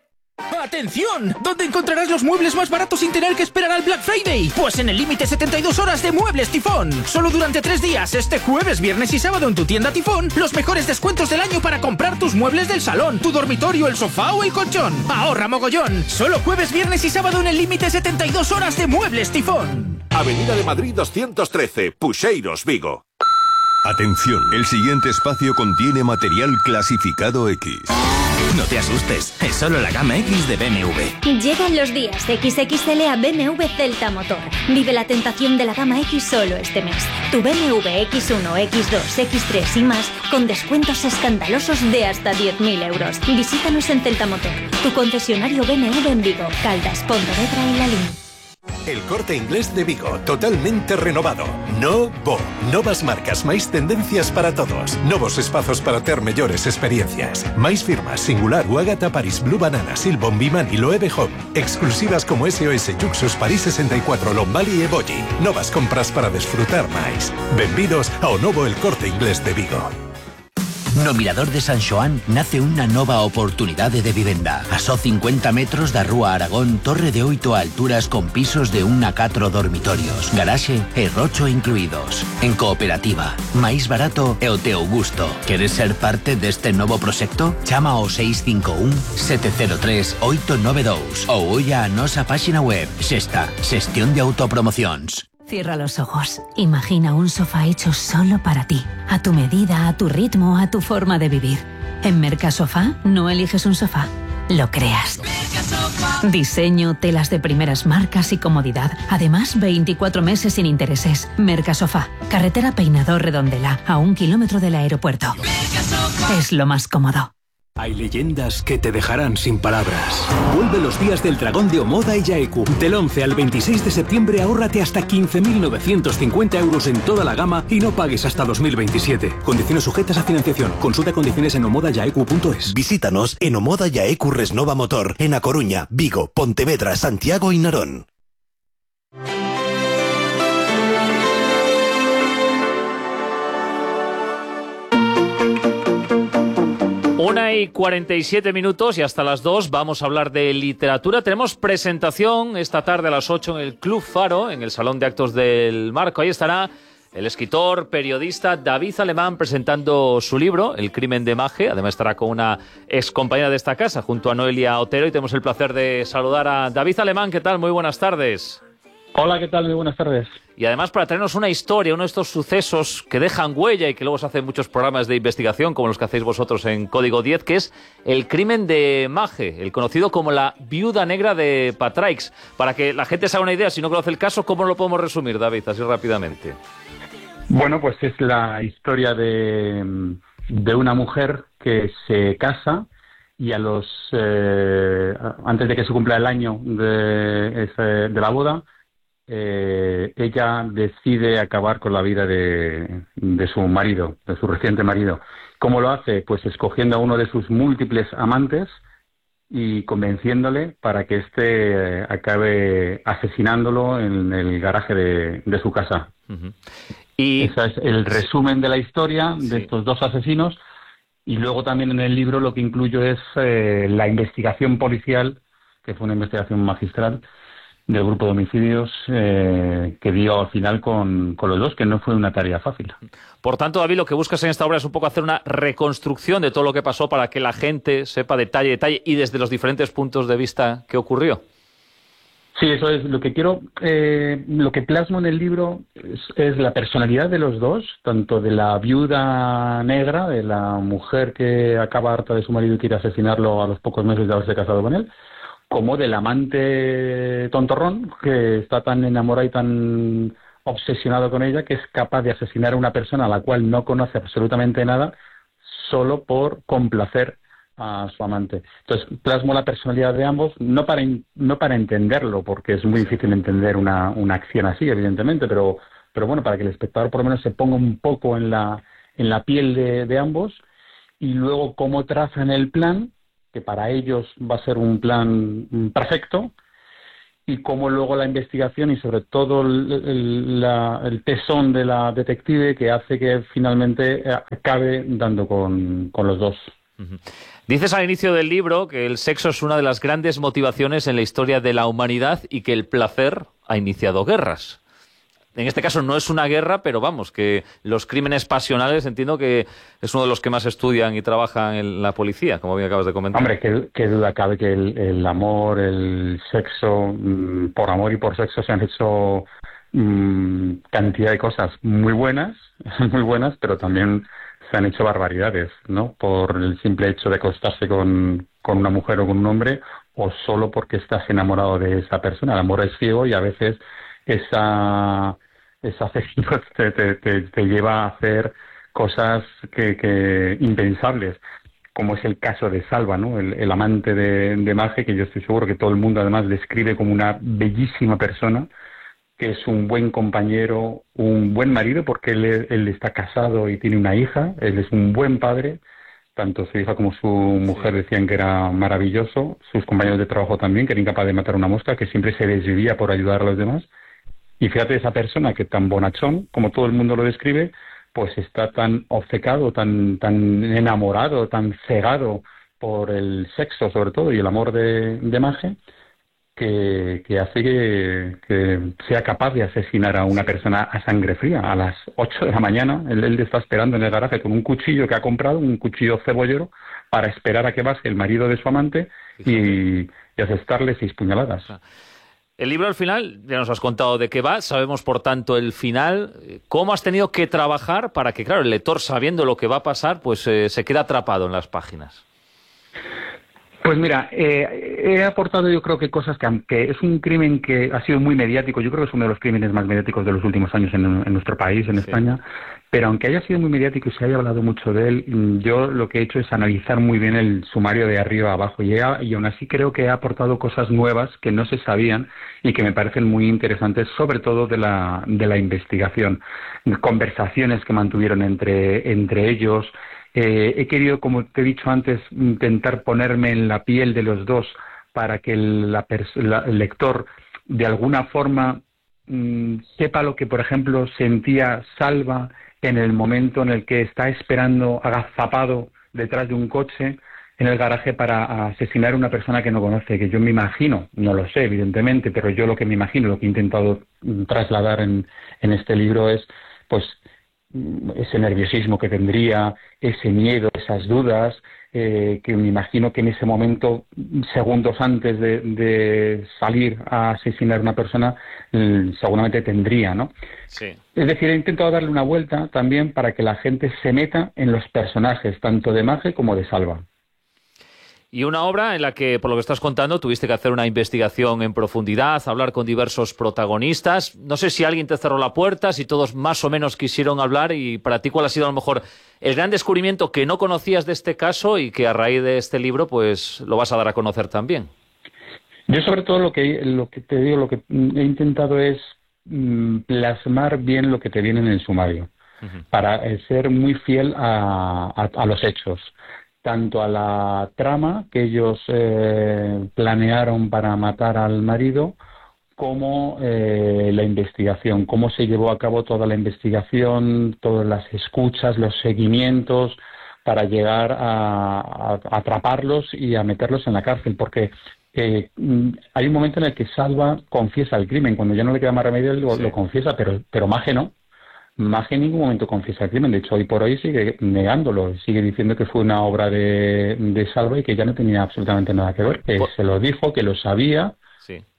¡Atención! ¿Dónde encontrarás los muebles más baratos sin tener que esperar al Black Friday? Pues en el límite setenta y dos horas de Muebles Tifón. Solo durante tres días, este jueves, viernes y sábado en tu tienda Tifón, los mejores descuentos del año para comprar tus muebles del salón, tu dormitorio, el sofá o el colchón. ¡Ahorra mogollón! Solo jueves, viernes y sábado en el límite setenta y dos horas de Muebles Tifón. Avenida de Madrid doscientos trece, Puxeiros, Vigo. Atención, el siguiente espacio contiene material clasificado X. No te asustes, es solo la gama X de B M W. Llegan los días equis equis ele a B M W Celta Motor. Vive la tentación de la gama X solo este mes. Tu B M W equis uno, equis dos, equis tres y más con descuentos escandalosos de hasta diez mil euros. Visítanos en Celta Motor, tu concesionario B M W en Vigo, Caldas, Pontevedra y Lalín. El Corte Inglés de Vigo, totalmente renovado. Novo. Novas marcas, máis tendencias para todos. Novos espazos para ter mellores experiencias. Máis firmas, Singular, Uagata, Paris Blue Banana, Silbon, Bimani, Loewe Home. Exclusivas como S O S, Juxus, Paris sesenta y cuatro, Lombali e Bolli. Novas compras para desfrutar máis. Benvidos ao novo El Corte Inglés de Vigo. No Mirador de San Xoán nace unha nova oportunidade de vivenda. A só cincuenta metros da Rúa Aragón, torre de oito alturas con pisos de un a catro dormitorios, garaxe e rocho incluídos. En cooperativa, máis barato e o teu gusto. Queres ser parte deste novo proxecto? Chama ao seis cinco un, sete cero tres, oito nove dous ou olla a nosa páxina web. Xesta, xestión de autopromocións. Cierra los ojos. Imagina un sofá hecho solo para ti, a tu medida, a tu ritmo, a tu forma de vivir. En Mercasofá no eliges un sofá, lo creas. Diseño, telas de primeras marcas y comodidad. Además, veinticuatro meses sin intereses. Mercasofá, carretera Peinador Redondela, a un kilómetro del aeropuerto. Es lo más cómodo. Hay leyendas que te dejarán sin palabras. Vuelve los días del dragón de Omoda y Yaeku. Del once al veintiséis de septiembre ahórrate hasta quince mil novecientos cincuenta euros en toda la gama y no pagues hasta dos mil veintisiete. Condiciones sujetas a financiación. Consulta condiciones en omoda yaeku punto es. Visítanos en Omoda Yaeku Resnova Motor, en A Coruña, Vigo, Pontevedra, Santiago y Narón. Una y cuarenta y siete minutos y hasta las dos vamos a hablar de literatura. Tenemos presentación esta tarde a las ocho en el Club Faro, en el Salón de Actos del Marco. Ahí estará el escritor, periodista David Alemán presentando su libro, El crimen de Maje. Además estará con una ex compañera de esta casa, junto a Noelia Otero, y tenemos el placer de saludar a David Alemán. ¿Qué tal? Muy buenas tardes. Hola, ¿qué tal? Muy buenas tardes. Y además para traernos una historia, uno de estos sucesos que dejan huella y que luego se hacen muchos programas de investigación, como los que hacéis vosotros en Código diez, que es el crimen de Maje, el conocido como la viuda negra de Patraix. Para que la gente se haga una idea, si no conoce el caso, ¿cómo lo podemos resumir, David, así rápidamente? Bueno, pues es la historia de, de una mujer que se casa y a los eh, antes de que se cumpla el año de, de la boda, Eh, ella decide acabar con la vida de, de su marido, de su reciente marido. ¿Cómo lo hace? Pues escogiendo a uno de sus múltiples amantes y convenciéndole para que éste acabe asesinándolo en el garaje de, de su casa. Uh-huh. Y ese es el resumen de la historia de sí. estos dos asesinos. Y luego también en el libro lo que incluyo es eh, la investigación policial, que fue una investigación magistral, del grupo de homicidios eh, que dio al final con, con los dos, que no fue una tarea fácil. Por tanto, David, lo que buscas en esta obra es un poco hacer una reconstrucción de todo lo que pasó para que la gente sepa detalle, detalle y desde los diferentes puntos de vista que ocurrió. Sí, eso es lo que quiero, eh, lo que plasmo en el libro es, es la personalidad de los dos, tanto de la viuda negra, de la mujer que acaba harta de su marido y quiere asesinarlo a los pocos meses de haberse casado con él, como del amante tontorrón que está tan enamorado y tan obsesionado con ella que es capaz de asesinar a una persona a la cual no conoce absolutamente nada solo por complacer a su amante. Entonces, plasmo la personalidad de ambos, no para in, no para entenderlo, porque es muy difícil entender una, una acción así, evidentemente, pero, pero bueno, para que el espectador por lo menos se ponga un poco en la, en la piel de, de ambos, y luego cómo trazan el plan, que para ellos va a ser un plan perfecto, y cómo luego la investigación y sobre todo el, el, la, el tesón de la detective que hace que finalmente acabe dando con, con los dos. Uh-huh. Dices al inicio del libro que el sexo es una de las grandes motivaciones en la historia de la humanidad y que el placer ha iniciado guerras. En este caso no es una guerra, pero vamos, que los crímenes pasionales entiendo que es uno de los que más estudian y trabajan en la policía, como bien acabas de comentar. Hombre, qué, qué duda cabe que el, el amor, el sexo, mmm, por amor y por sexo se han hecho mmm, cantidad de cosas muy buenas, muy buenas, pero también se han hecho barbaridades, ¿no? Por el simple hecho de acostarse con, con una mujer o con un hombre, o solo porque estás enamorado de esa persona. El amor es ciego y a veces esa, esa ceguera te, te, te, te lleva a hacer cosas que, que impensables, como es el caso de Salva, ¿no? El, el amante de, de Maje, que yo estoy seguro que todo el mundo además describe como una bellísima persona, que es un buen compañero, un buen marido, porque él, él está casado y tiene una hija, él es un buen padre, tanto su hija como su mujer decían que era maravilloso, sus compañeros de trabajo también, que era incapaz de matar una mosca, que siempre se desvivía por ayudar a los demás. Y fíjate, esa persona que tan bonachón, como todo el mundo lo describe, pues está tan obcecado, tan, tan enamorado, tan cegado por el sexo sobre todo y el amor de, de Maje, Que, que hace que, que sea capaz de asesinar a una persona a sangre fría a las ocho de la mañana. Él, él está esperando en el garaje con un cuchillo que ha comprado, un cuchillo cebollero, para esperar a que baje el marido de su amante y, y asestarle seis puñaladas. El libro al final, ya nos has contado de qué va, sabemos por tanto el final. ¿Cómo has tenido que trabajar para que, claro, el lector, sabiendo lo que va a pasar, pues eh, se quede atrapado en las páginas? Pues mira, eh, he aportado yo creo que cosas que, aunque es un crimen que ha sido muy mediático, yo creo que es uno de los crímenes más mediáticos de los últimos años en, en nuestro país, en sí. España, pero aunque haya sido muy mediático y se haya hablado mucho de él, yo lo que he hecho es analizar muy bien el sumario de arriba a abajo y, he, y aún así creo que he aportado cosas nuevas que no se sabían y que me parecen muy interesantes, sobre todo de la, de la investigación, conversaciones que mantuvieron entre, entre ellos. Eh, he querido, como te he dicho antes, intentar ponerme en la piel de los dos para que el, la la, el lector de alguna forma mmm, sepa lo que, por ejemplo, sentía Salva en el momento en el que está esperando agazapado detrás de un coche en el garaje para asesinar a una persona que no conoce, que yo me imagino, no lo sé evidentemente, pero yo lo que me imagino, lo que he intentado trasladar en, en este libro es, pues, ese nerviosismo que tendría, ese miedo, esas dudas, eh, que me imagino que en ese momento, segundos antes de, de salir a asesinar a una persona, eh, seguramente tendría, ¿no? Sí. Es decir, he intentado darle una vuelta también para que la gente se meta en los personajes, tanto de Maje como de Salva. Y una obra en la que, por lo que estás contando, tuviste que hacer una investigación en profundidad, hablar con diversos protagonistas. No sé si alguien te cerró la puerta, si todos más o menos quisieron hablar, y para ti, ¿cuál ha sido a lo mejor el gran descubrimiento que no conocías de este caso y que a raíz de este libro pues lo vas a dar a conocer también? Yo sobre todo lo que, lo que te digo, lo que he intentado es mm, plasmar bien lo que te viene en el sumario, uh-huh. para eh, ser muy fiel a, a, a los hechos. Tanto a la trama que ellos eh, planearon para matar al marido, como eh, la investigación, cómo se llevó a cabo toda la investigación, todas las escuchas, los seguimientos, para llegar a, a, a atraparlos y a meterlos en la cárcel, porque eh, hay un momento en el que Salva confiesa el crimen, cuando ya no le queda más remedio, lo, sí. lo confiesa, pero, pero Maje no. Maje en ningún momento confiesa el crimen, de hecho hoy por hoy sigue negándolo, sigue diciendo que fue una obra de, de Salva y que ya no tenía absolutamente nada que ver, que por... se lo dijo, que lo sabía, sí.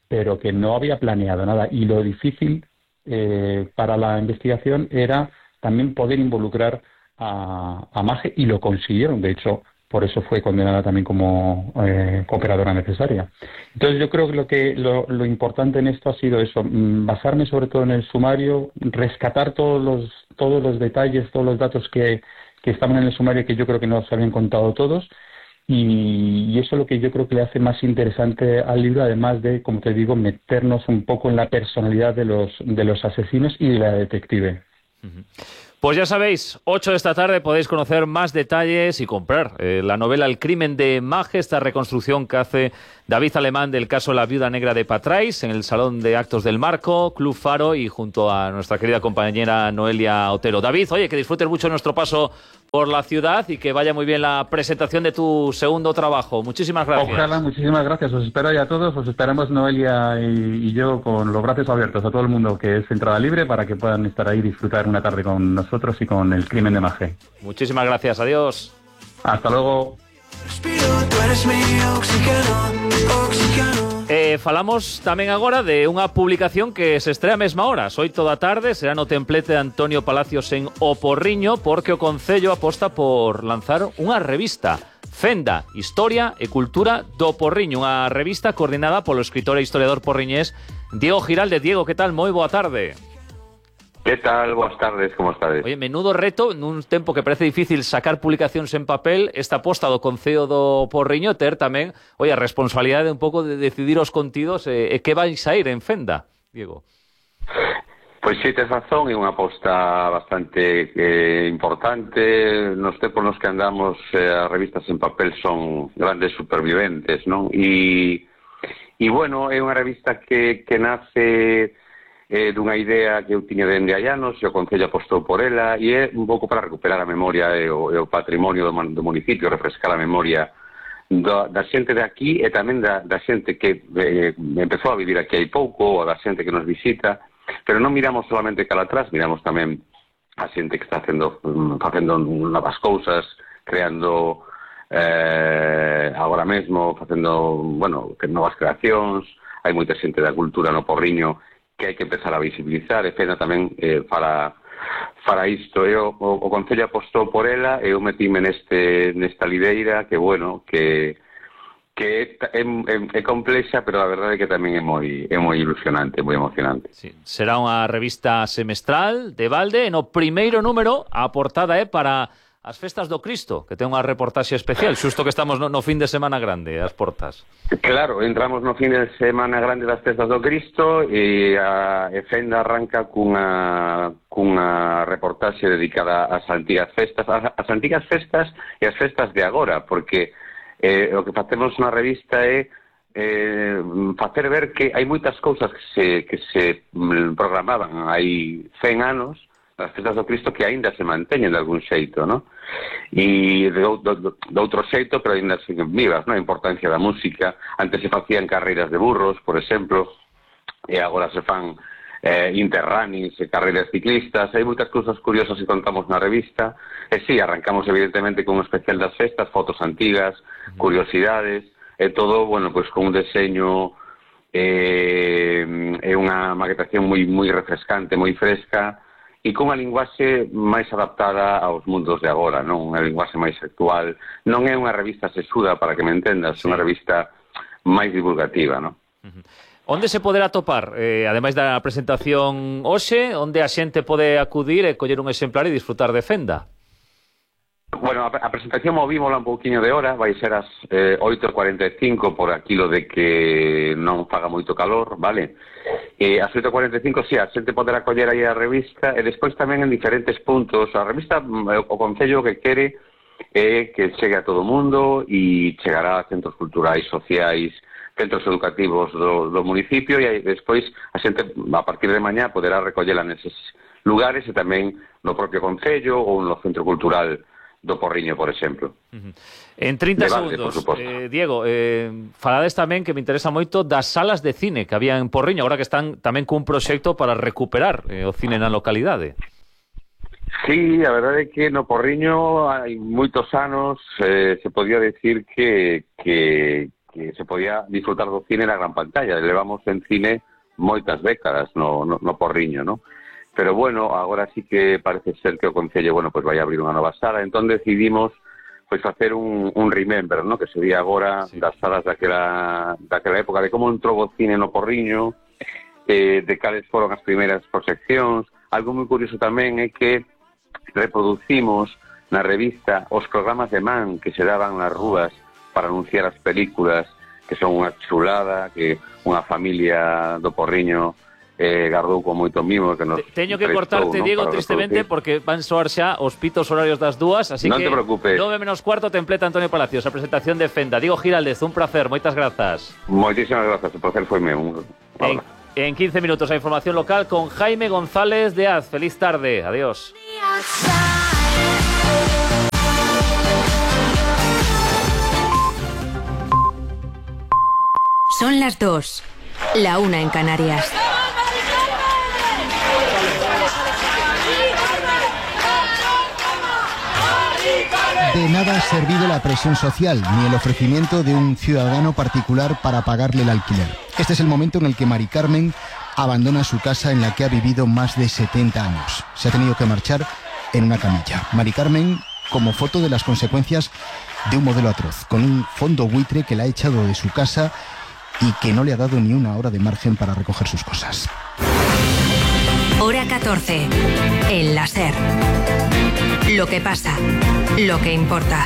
pero que no había planeado nada. Y lo difícil eh, para la investigación era también poder involucrar a, a Maje, y lo consiguieron. De hecho, por eso fue condenada también como eh, cooperadora necesaria. Entonces yo creo que lo que lo, lo importante en esto ha sido eso, basarme sobre todo en el sumario, rescatar todos los todos los detalles, todos los datos que, que estaban en el sumario, que yo creo que no se habían contado todos, y, y eso es lo que yo creo que le hace más interesante al libro, además de, como te digo, meternos un poco en la personalidad de los de los asesinos y de la detective. Uh-huh. Pues ya sabéis, ocho de esta tarde podéis conocer más detalles y comprar eh, la novela El crimen de Maje, esta reconstrucción que hace David Alemán del caso La viuda negra de Patrais, en el Salón de Actos del Marco, Club Faro, y junto a nuestra querida compañera Noelia Otero. David, oye, que disfrutes mucho nuestro paso por la ciudad y que vaya muy bien la presentación de tu segundo trabajo. Muchísimas gracias. Ojalá, muchísimas gracias. Os espero ahí a todos. Os esperamos Noelia y, y yo con los brazos abiertos a todo el mundo, que es entrada libre, para que puedan estar ahí y disfrutar una tarde con nosotros y con El crimen de Maje. Muchísimas gracias. Adiós. Hasta luego. Eh, falamos tamén agora de unha publicación que se estrea a mesma hora, oito da tarde, será no templete de Antonio Palacios en O Porriño, porque o Concello aposta por lanzar unha revista, Fenda, Historia e Cultura do Porriño, unha revista coordinada polo escritor e historiador porriñés Diego Giralde. Diego, que tal? Moi boa tarde. ¿Qué tal? Buenas tardes, ¿cómo estás? Oye, menudo reto, nun tempo que parece difícil sacar publicacións en papel, esta aposta do Concello do Porriño, ter tamén, oye, a responsabilidade un pouco de decidir os contidos e, e que vais a ir en Fenda, Diego. Pois sí, tes razón, é unha aposta bastante eh, importante. Nos tempos nos que andamos, eh, as revistas en papel son grandes superviventes, non? E, e bueno, é unha revista que, que nace eh, dunha idea que eu tiña dende hai anos, e o Concello apostou por ela, e é un pouco para recuperar a memoria e o, e o patrimonio do, do municipio, refrescar a memoria da, da xente de aquí e tamén da, da xente que eh, empezou a vivir aquí hai pouco, ou da xente que nos visita, pero non miramos solamente cara atrás, miramos tamén a xente que está facendo, facendo novas cousas, creando eh, agora mesmo, facendo, bueno, novas creacións. Hai moita xente da cultura no Porriño que hai que empezar a visibilizar, e Fenda tamén eh, para, para isto. Eu, o, o Concello apostou por ela, e eu metíme neste, nesta lideira que, bueno, que, que é, é, é complexa, pero a verdade é que tamén é moi, é moi ilusionante, moi emocionante. Sí. Será unha revista semestral de balde, e no primeiro número a portada é para as festas do Cristo, que ten unha reportaxe especial, xusto que estamos no, no fin de semana grande, as portas. Claro, entramos no fin de semana grande das festas do Cristo, e a Fenda arranca cunha, cunha reportaxe dedicada ás antigas festas, as antigas festas e as festas de agora, porque eh, o que facemos na revista é eh, facer ver que hai moitas cousas que se, que se programaban hai cen anos, as festas do Cristo, que aínda se manteñen de algún xeito, non? E de, de, de outro xeito, pero aínda siguen vivas, non? A importancia da música. Antes se facían carreiras de burros, por exemplo, e agora se fan eh, interrunnings e carreiras ciclistas. Hai moitas cousas curiosas que contamos na revista. E sí, arrancamos evidentemente con un especial das festas, fotos antigas, curiosidades, e todo, bueno, pois con un deseño eh, e unha maquetación moi, moi refrescante, moi fresca, e con unha linguaxe máis adaptada aos mundos de agora, non? Unha linguaxe máis actual. Non é unha revista sesuda, para que me entendas, é unha revista máis divulgativa, non? Uh-huh. Onde se poderá topar, eh, ademais da presentación hoxe, onde a xente pode acudir e coller un exemplar e disfrutar de Fenda? Bueno, a, a presentación movímola un pouquiño de hora, vai ser as eh, oito e cuarenta e cinco por aquilo de que non faga moito calor, vale? E as oito e cuarenta e cinco, si, a xente poderá coller aí a revista, e despois tamén en diferentes puntos. A revista, o Concello que quere é que chegue a todo o mundo e chegará a centros culturais, sociais, centros educativos do, do municipio, e aí despois a xente, a partir de mañá, poderá recollela neses lugares, e tamén no propio Concello ou no Centro Cultural do Porriño, por exemplo. Uh-huh. En trinta Debate, segundos, eh, Diego, eh, falades tamén, que me interesa moito, das salas de cine que había en Porriño, agora que están tamén cun proxecto para recuperar eh, o cine na localidade. Sí, a verdade é que no Porriño hai moitos anos eh, se podía decir que, que, que se podía disfrutar do cine na gran pantalla. Levamos en cine moitas décadas no, no, no Porriño, ¿no? Pero bueno, agora sí que parece ser que o Concello, bueno, pues vai abrir unha nova sala, entón decidimos pois facer un, un remember, ¿no? Que sería agora sí. das salas daquela, daquela época, de como entrou o cine no Porriño, eh, de cales foron as primeiras proxeccións. Algo moi curioso tamén é que reproducimos na revista os programas de man que se daban nas rúas para anunciar as películas, que son unha chulada, que unha familia do Porriño eh, gardou con moito mimo que nos teño que cortarte, ¿no? Diego, para tristemente, porque van soar xa os pitos horarios das dúas, así non que te preocupes. nove menos cuarto templeta Antonio Palacios, a presentación de Fenda. Diego Giraldez, un placer, moitas grazas. Moitísimas grazas, o placer foi meu. En, en quince minutos a información local con Jaime González de Az. Feliz tarde, adiós. Son las dos, la una en Canarias. De nada ha servido la presión social, ni el ofrecimiento de un ciudadano particular para pagarle el alquiler. Este es el momento en el que Mari Carmen abandona su casa en la que ha vivido más de setenta años. Se ha tenido que marchar en una camilla. Mari Carmen, como foto de las consecuencias de un modelo atroz, con un fondo buitre que la ha echado de su casa y que no le ha dado ni una hora de margen para recoger sus cosas. Hora catorce. El La SER. Lo que pasa, lo que importa.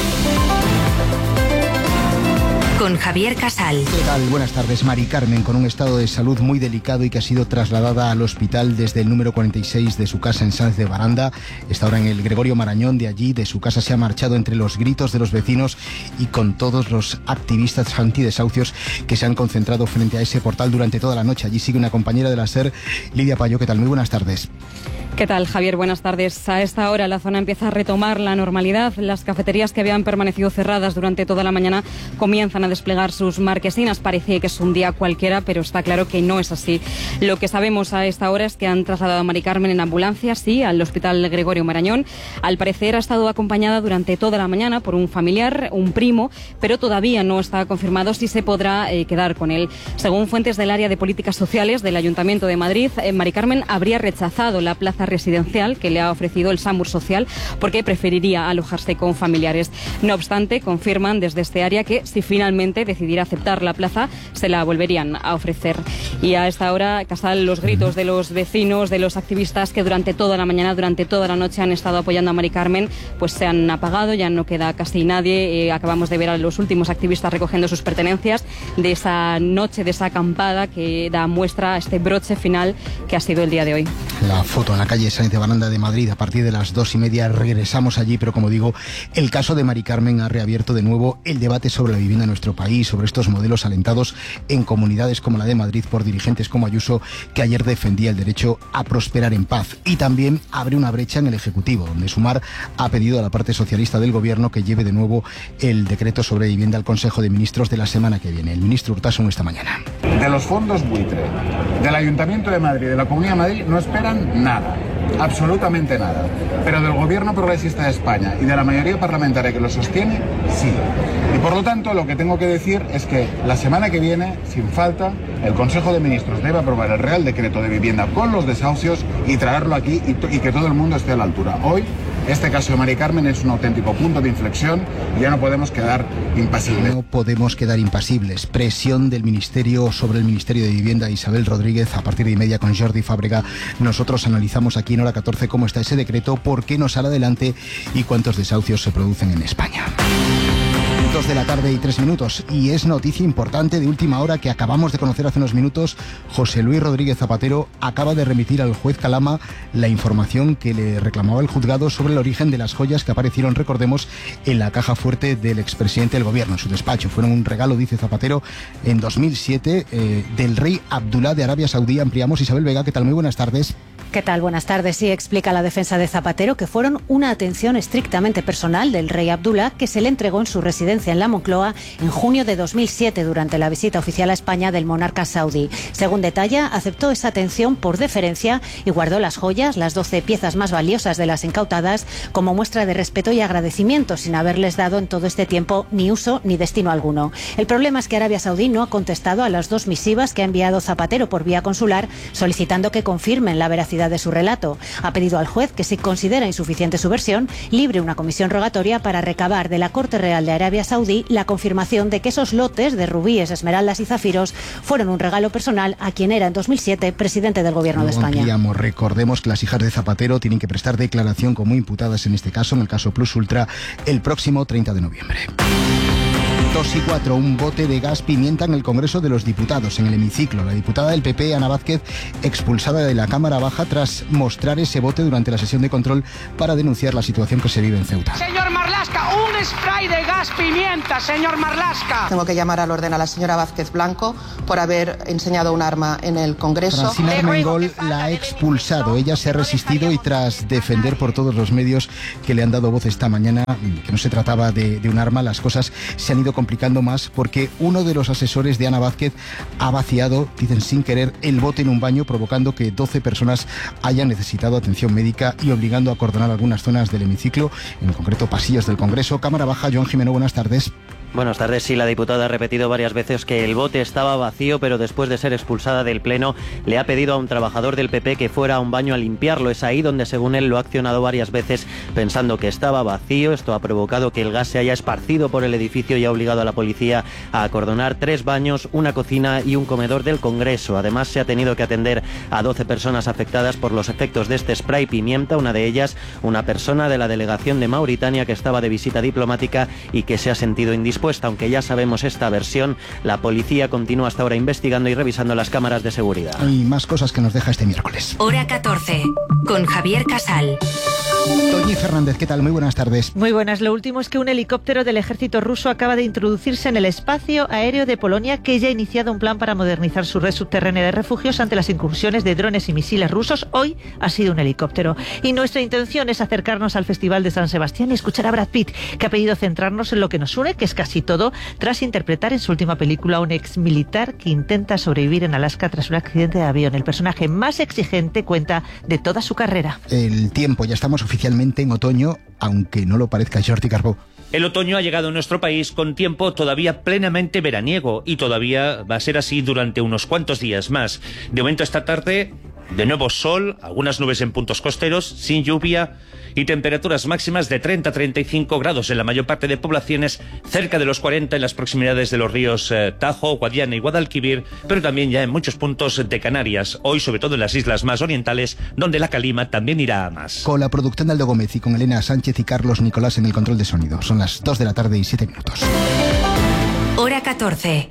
Con Javier Casal. ¿Qué tal? Buenas tardes. Mari Carmen, con un estado de salud muy delicado y que ha sido trasladada al hospital desde el número cuarenta y seis de su casa en Sáenz de Baranda. Está ahora en el Gregorio Marañón. De allí, de su casa, se ha marchado entre los gritos de los vecinos y con todos los activistas antidesahucios que se han concentrado frente a ese portal durante toda la noche. Allí sigue una compañera de la SER, Lidia Payo. ¿Qué tal? Muy buenas tardes. ¿Qué tal, Javier? Buenas tardes. A esta hora la zona empieza a retomar la normalidad. Las cafeterías que habían permanecido cerradas durante toda la mañana comienzan a desplegar sus marquesinas. Parece que es un día cualquiera, pero está claro que no es así. Lo que sabemos a esta hora es que han trasladado a Mari Carmen en ambulancia, sí, al Hospital Gregorio Marañón. Al parecer ha estado acompañada durante toda la mañana por un familiar, un primo, pero todavía no está confirmado si se podrá eh, quedar con él. Según fuentes del área de políticas sociales del Ayuntamiento de Madrid, eh, Mari Carmen habría rechazado la plaza residencial que le ha ofrecido el SAMUR Social porque preferiría alojarse con familiares. No obstante, confirman desde este área que si finalmente decidiera aceptar la plaza, se la volverían a ofrecer. Y a esta hora, Casal, los gritos de los vecinos, de los activistas que durante toda la mañana, durante toda la noche han estado apoyando a Mari Carmen, pues se han apagado, ya no queda casi nadie. Eh, acabamos de ver a los últimos activistas recogiendo sus pertenencias de esa noche, de esa acampada que da muestra a este broche final que ha sido el día de hoy. La foto en la calle Sáenz de Baranda de Madrid, a partir de las dos y media regresamos allí, pero como digo, el caso de Mari Carmen ha reabierto de nuevo el debate sobre la vivienda en nuestro país, sobre estos modelos alentados en comunidades como la de Madrid por dirigentes como Ayuso, que ayer defendía el derecho a prosperar en paz. Y también abre una brecha en el Ejecutivo, donde Sumar ha pedido a la parte socialista del Gobierno que lleve de nuevo el decreto sobre vivienda al Consejo de Ministros de la semana que viene. El ministro Urtasun esta mañana. De los fondos buitre, del Ayuntamiento de Madrid, de la Comunidad de Madrid, no esperan nada. Absolutamente nada. Pero del Gobierno Progresista de España y de la mayoría parlamentaria que lo sostiene, sí. Y por lo tanto, lo que tengo que decir es que la semana que viene, sin falta, el Consejo de Ministros debe aprobar el Real Decreto de Vivienda con los desahucios y traerlo aquí y, y que todo el mundo esté a la altura. Hoy, este caso de Mari Carmen es un auténtico punto de inflexión y ya no podemos quedar impasibles. No podemos quedar impasibles. Presión del Ministerio sobre el Ministerio de Vivienda, Isabel Rodríguez, a partir de y media con Jordi Fábrega. Nosotros analizamos aquí en Hora catorce cómo está ese decreto, por qué no sale adelante y cuántos desahucios se producen en España. Dos de la tarde y tres minutos, y es noticia importante de última hora que acabamos de conocer hace unos minutos. José Luis Rodríguez Zapatero acaba de remitir al juez Calama la información que le reclamaba el juzgado sobre el origen de las joyas que aparecieron, recordemos, en la caja fuerte del expresidente del gobierno, en su despacho. Fueron un regalo, dice Zapatero, en dos mil siete eh, del rey Abdulá de Arabia Saudí. Ampliamos. Isabel Vega, ¿qué tal? Muy buenas tardes. ¿Qué tal? Buenas tardes. Sí, explica la defensa de Zapatero que fueron una atención estrictamente personal del rey Abdullah, que se le entregó en su residencia en la Moncloa en junio de dos mil siete durante la visita oficial a España del monarca saudí. Según detalla, aceptó esa atención por deferencia y guardó las joyas, las doce piezas más valiosas de las incautadas, como muestra de respeto y agradecimiento, sin haberles dado en todo este tiempo ni uso ni destino alguno. El problema es que Arabia Saudí no ha contestado a las dos misivas que ha enviado Zapatero por vía consular, solicitando que confirmen la veracidad de su relato. Ha pedido al juez que, si considera insuficiente su versión, libre una comisión rogatoria para recabar de la Corte Real de Arabia Saudí la confirmación de que esos lotes de rubíes, esmeraldas y zafiros fueron un regalo personal a quien era en dos mil siete presidente del Gobierno Luego de España. Ampliamos. Recordemos que las hijas de Zapatero tienen que prestar declaración como imputadas en este caso, en el caso Plus Ultra, el próximo treinta de noviembre. Dos y cuatro, un bote de gas pimienta en el Congreso de los Diputados, en el hemiciclo. La diputada del P P, Ana Vázquez, expulsada de la Cámara Baja tras mostrar ese bote durante la sesión de control para denunciar la situación que se vive en Ceuta. Señor Marlaska, un spray de gas pimienta, señor Marlaska. Tengo que llamar al orden a la señora Vázquez Blanco por haber enseñado un arma en el Congreso. Francina Armengol la ha expulsado. Ella se ha resistido y tras defender por todos los medios que le han dado voz esta mañana que no se trataba de, de un arma, las cosas se han ido complicando más porque uno de los asesores de Ana Vázquez ha vaciado, dicen sin querer, el bote en un baño, provocando que doce personas hayan necesitado atención médica y obligando a acordonar algunas zonas del hemiciclo, en concreto pasillos del Congreso. Cámara Baja, Joan Jimeno, buenas tardes. Buenas tardes. Sí, la diputada ha repetido varias veces que el bote estaba vacío, pero después de ser expulsada del Pleno le ha pedido a un trabajador del P P que fuera a un baño a limpiarlo. Es ahí donde, según él, lo ha accionado varias veces pensando que estaba vacío. Esto ha provocado que el gas se haya esparcido por el edificio y ha obligado a la policía a acordonar tres baños, una cocina y un comedor del Congreso. Además, se ha tenido que atender a doce personas afectadas por los efectos de este spray pimienta, una de ellas una persona de la delegación de Mauritania que estaba de visita diplomática y que se ha sentido indispuesta. Aunque ya sabemos esta versión, la policía continúa hasta ahora investigando y revisando las cámaras de seguridad. Y más cosas que nos deja este miércoles. Hora catorce, con Javier Casal. Toñi Fernández, ¿qué tal? Muy buenas tardes. Muy buenas. Lo último es que un helicóptero del ejército ruso acaba de introducirse en el espacio aéreo de Polonia, que ya ha iniciado un plan para modernizar su red subterránea de refugios ante las incursiones de drones y misiles rusos. Hoy ha sido un helicóptero. Y nuestra intención es acercarnos al Festival de San Sebastián y escuchar a Brad Pitt, que ha pedido centrarnos en lo que nos une, que es casi todo, tras interpretar en su última película a un ex militar que intenta sobrevivir en Alaska tras un accidente de avión. El personaje más exigente cuenta de toda su carrera. El tiempo, ya estamos oficialmente en otoño, aunque no lo parezca. Jordi Carbó. El otoño ha llegado a nuestro país con tiempo todavía plenamente veraniego y todavía va a ser así durante unos cuantos días más. De momento esta tarde, de nuevo sol, algunas nubes en puntos costeros, sin lluvia y temperaturas máximas de treinta a treinta y cinco grados en la mayor parte de poblaciones, cerca de los cuarenta en las proximidades de los ríos eh, Tajo, Guadiana y Guadalquivir, pero también ya en muchos puntos de Canarias, hoy sobre todo en las islas más orientales, donde la calima también irá a más. Con la producción de Aldo Gómez y con Elena Sánchez y Carlos Nicolás en el control de sonido. Son las dos de la tarde y siete minutos. Hora catorce.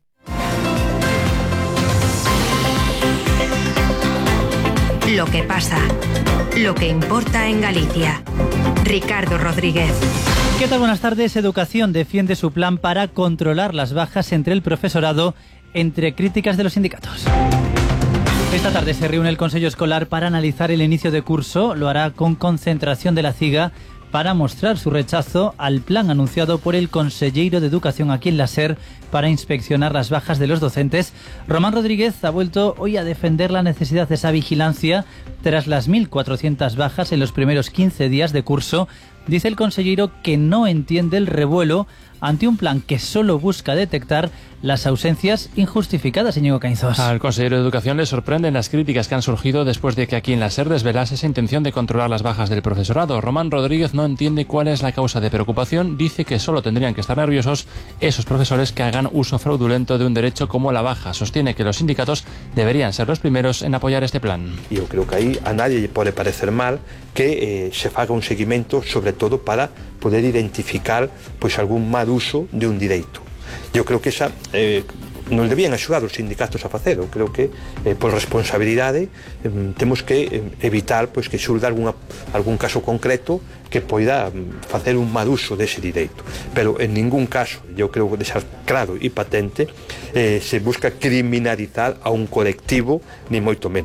Lo que pasa, lo que importa en Galicia. Ricardo Rodríguez. ¿Qué tal? Buenas tardes. Educación defiende su plan para controlar las bajas entre el profesorado, entre críticas de los sindicatos. Esta tarde se reúne el Consejo Escolar para analizar el inicio de curso. Lo hará con concentración de la CIGA para mostrar su rechazo al plan anunciado por el consellero de Educación aquí en la SER para inspeccionar las bajas de los docentes. Román Rodríguez ha vuelto hoy a defender la necesidad de esa vigilancia tras las mil cuatrocientas bajas en los primeros quince días de curso. Dice el consellero que no entiende el revuelo ante un plan que solo busca detectar las ausencias injustificadas, Íñigo Caínzos. Al consejero de Educación le sorprenden las críticas que han surgido después de que aquí en la SER desvelase esa intención de controlar las bajas del profesorado. Román Rodríguez no entiende cuál es la causa de preocupación. Dice que solo tendrían que estar nerviosos esos profesores que hagan uso fraudulento de un derecho como la baja. Sostiene que los sindicatos deberían ser los primeros en apoyar este plan. Yo creo que ahí a nadie le puede parecer mal que eh, se haga un seguimiento, sobre todo para poder identificar pues algún mal uso de un derecho. Yo creo que esa eh, nos debían axudar os sindicatos a facelo. Creo que eh, por responsabilidade eh, temos que eh, evitar pois, que xurda alguna, algún caso concreto que poida facer un mal uso dese direito. Pero en ningún caso, yo creo que deixar claro e patente, eh, se busca criminalizar a un colectivo, ni moito menos.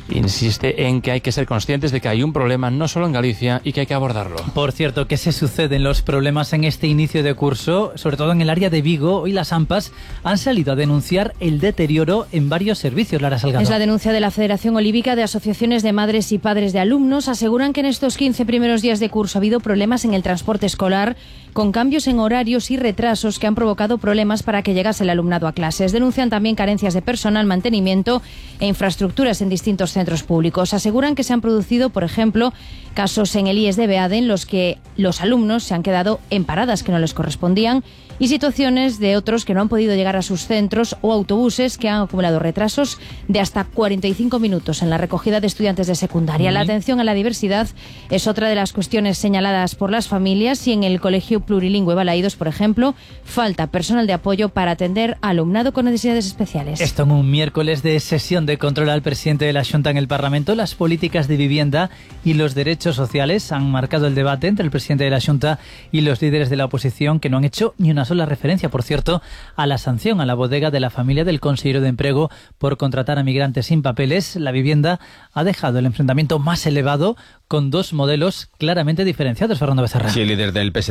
insiste en que hay que ser conscientes de que hay un problema no solo en Galicia y que hay que abordarlo. Por cierto, ¿qué se suceden los problemas en este inicio de curso? Sobre todo en el área de Vigo, hoy las AMPAs han salido a denunciar el deterioro en varios servicios. Lara Salgado. Es la denuncia de la Federación Olívica de Asociaciones de Madres y Padres de Alumnos. Aseguran que en estos quince primeros días de curso ha habido problemas en el transporte escolar, con cambios en horarios y retrasos que han provocado problemas para que llegase el alumnado a clases. Denuncian también carencias de personal, mantenimiento e infraestructuras en distintos centros públicos. Aseguran que se han producido, por ejemplo, casos en el I E S de Beade en los que los alumnos se han quedado en paradas que no les correspondían y situaciones de otros que no han podido llegar a sus centros o autobuses que han acumulado retrasos de hasta cuarenta y cinco minutos en la recogida de estudiantes de secundaria. La atención a la diversidad es otra de las cuestiones señaladas por las familias y en el Colegio Plurilingüe Balaídos, por ejemplo, falta personal de apoyo para atender a alumnado con necesidades especiales. Esto en un miércoles de sesión de control al presidente de la Xunta en el Parlamento. Las políticas de vivienda y los derechos sociales han marcado el debate entre el presidente de la Xunta y los líderes de la oposición, que no han hecho ni una sola referencia, por cierto, a la sanción a la bodega de la familia del consejero de Empleo por contratar a migrantes sin papeles. La vivienda ha dejado el enfrentamiento más elevado con dos modelos claramente diferenciados. Fernando Becerra. Sí, el líder del P S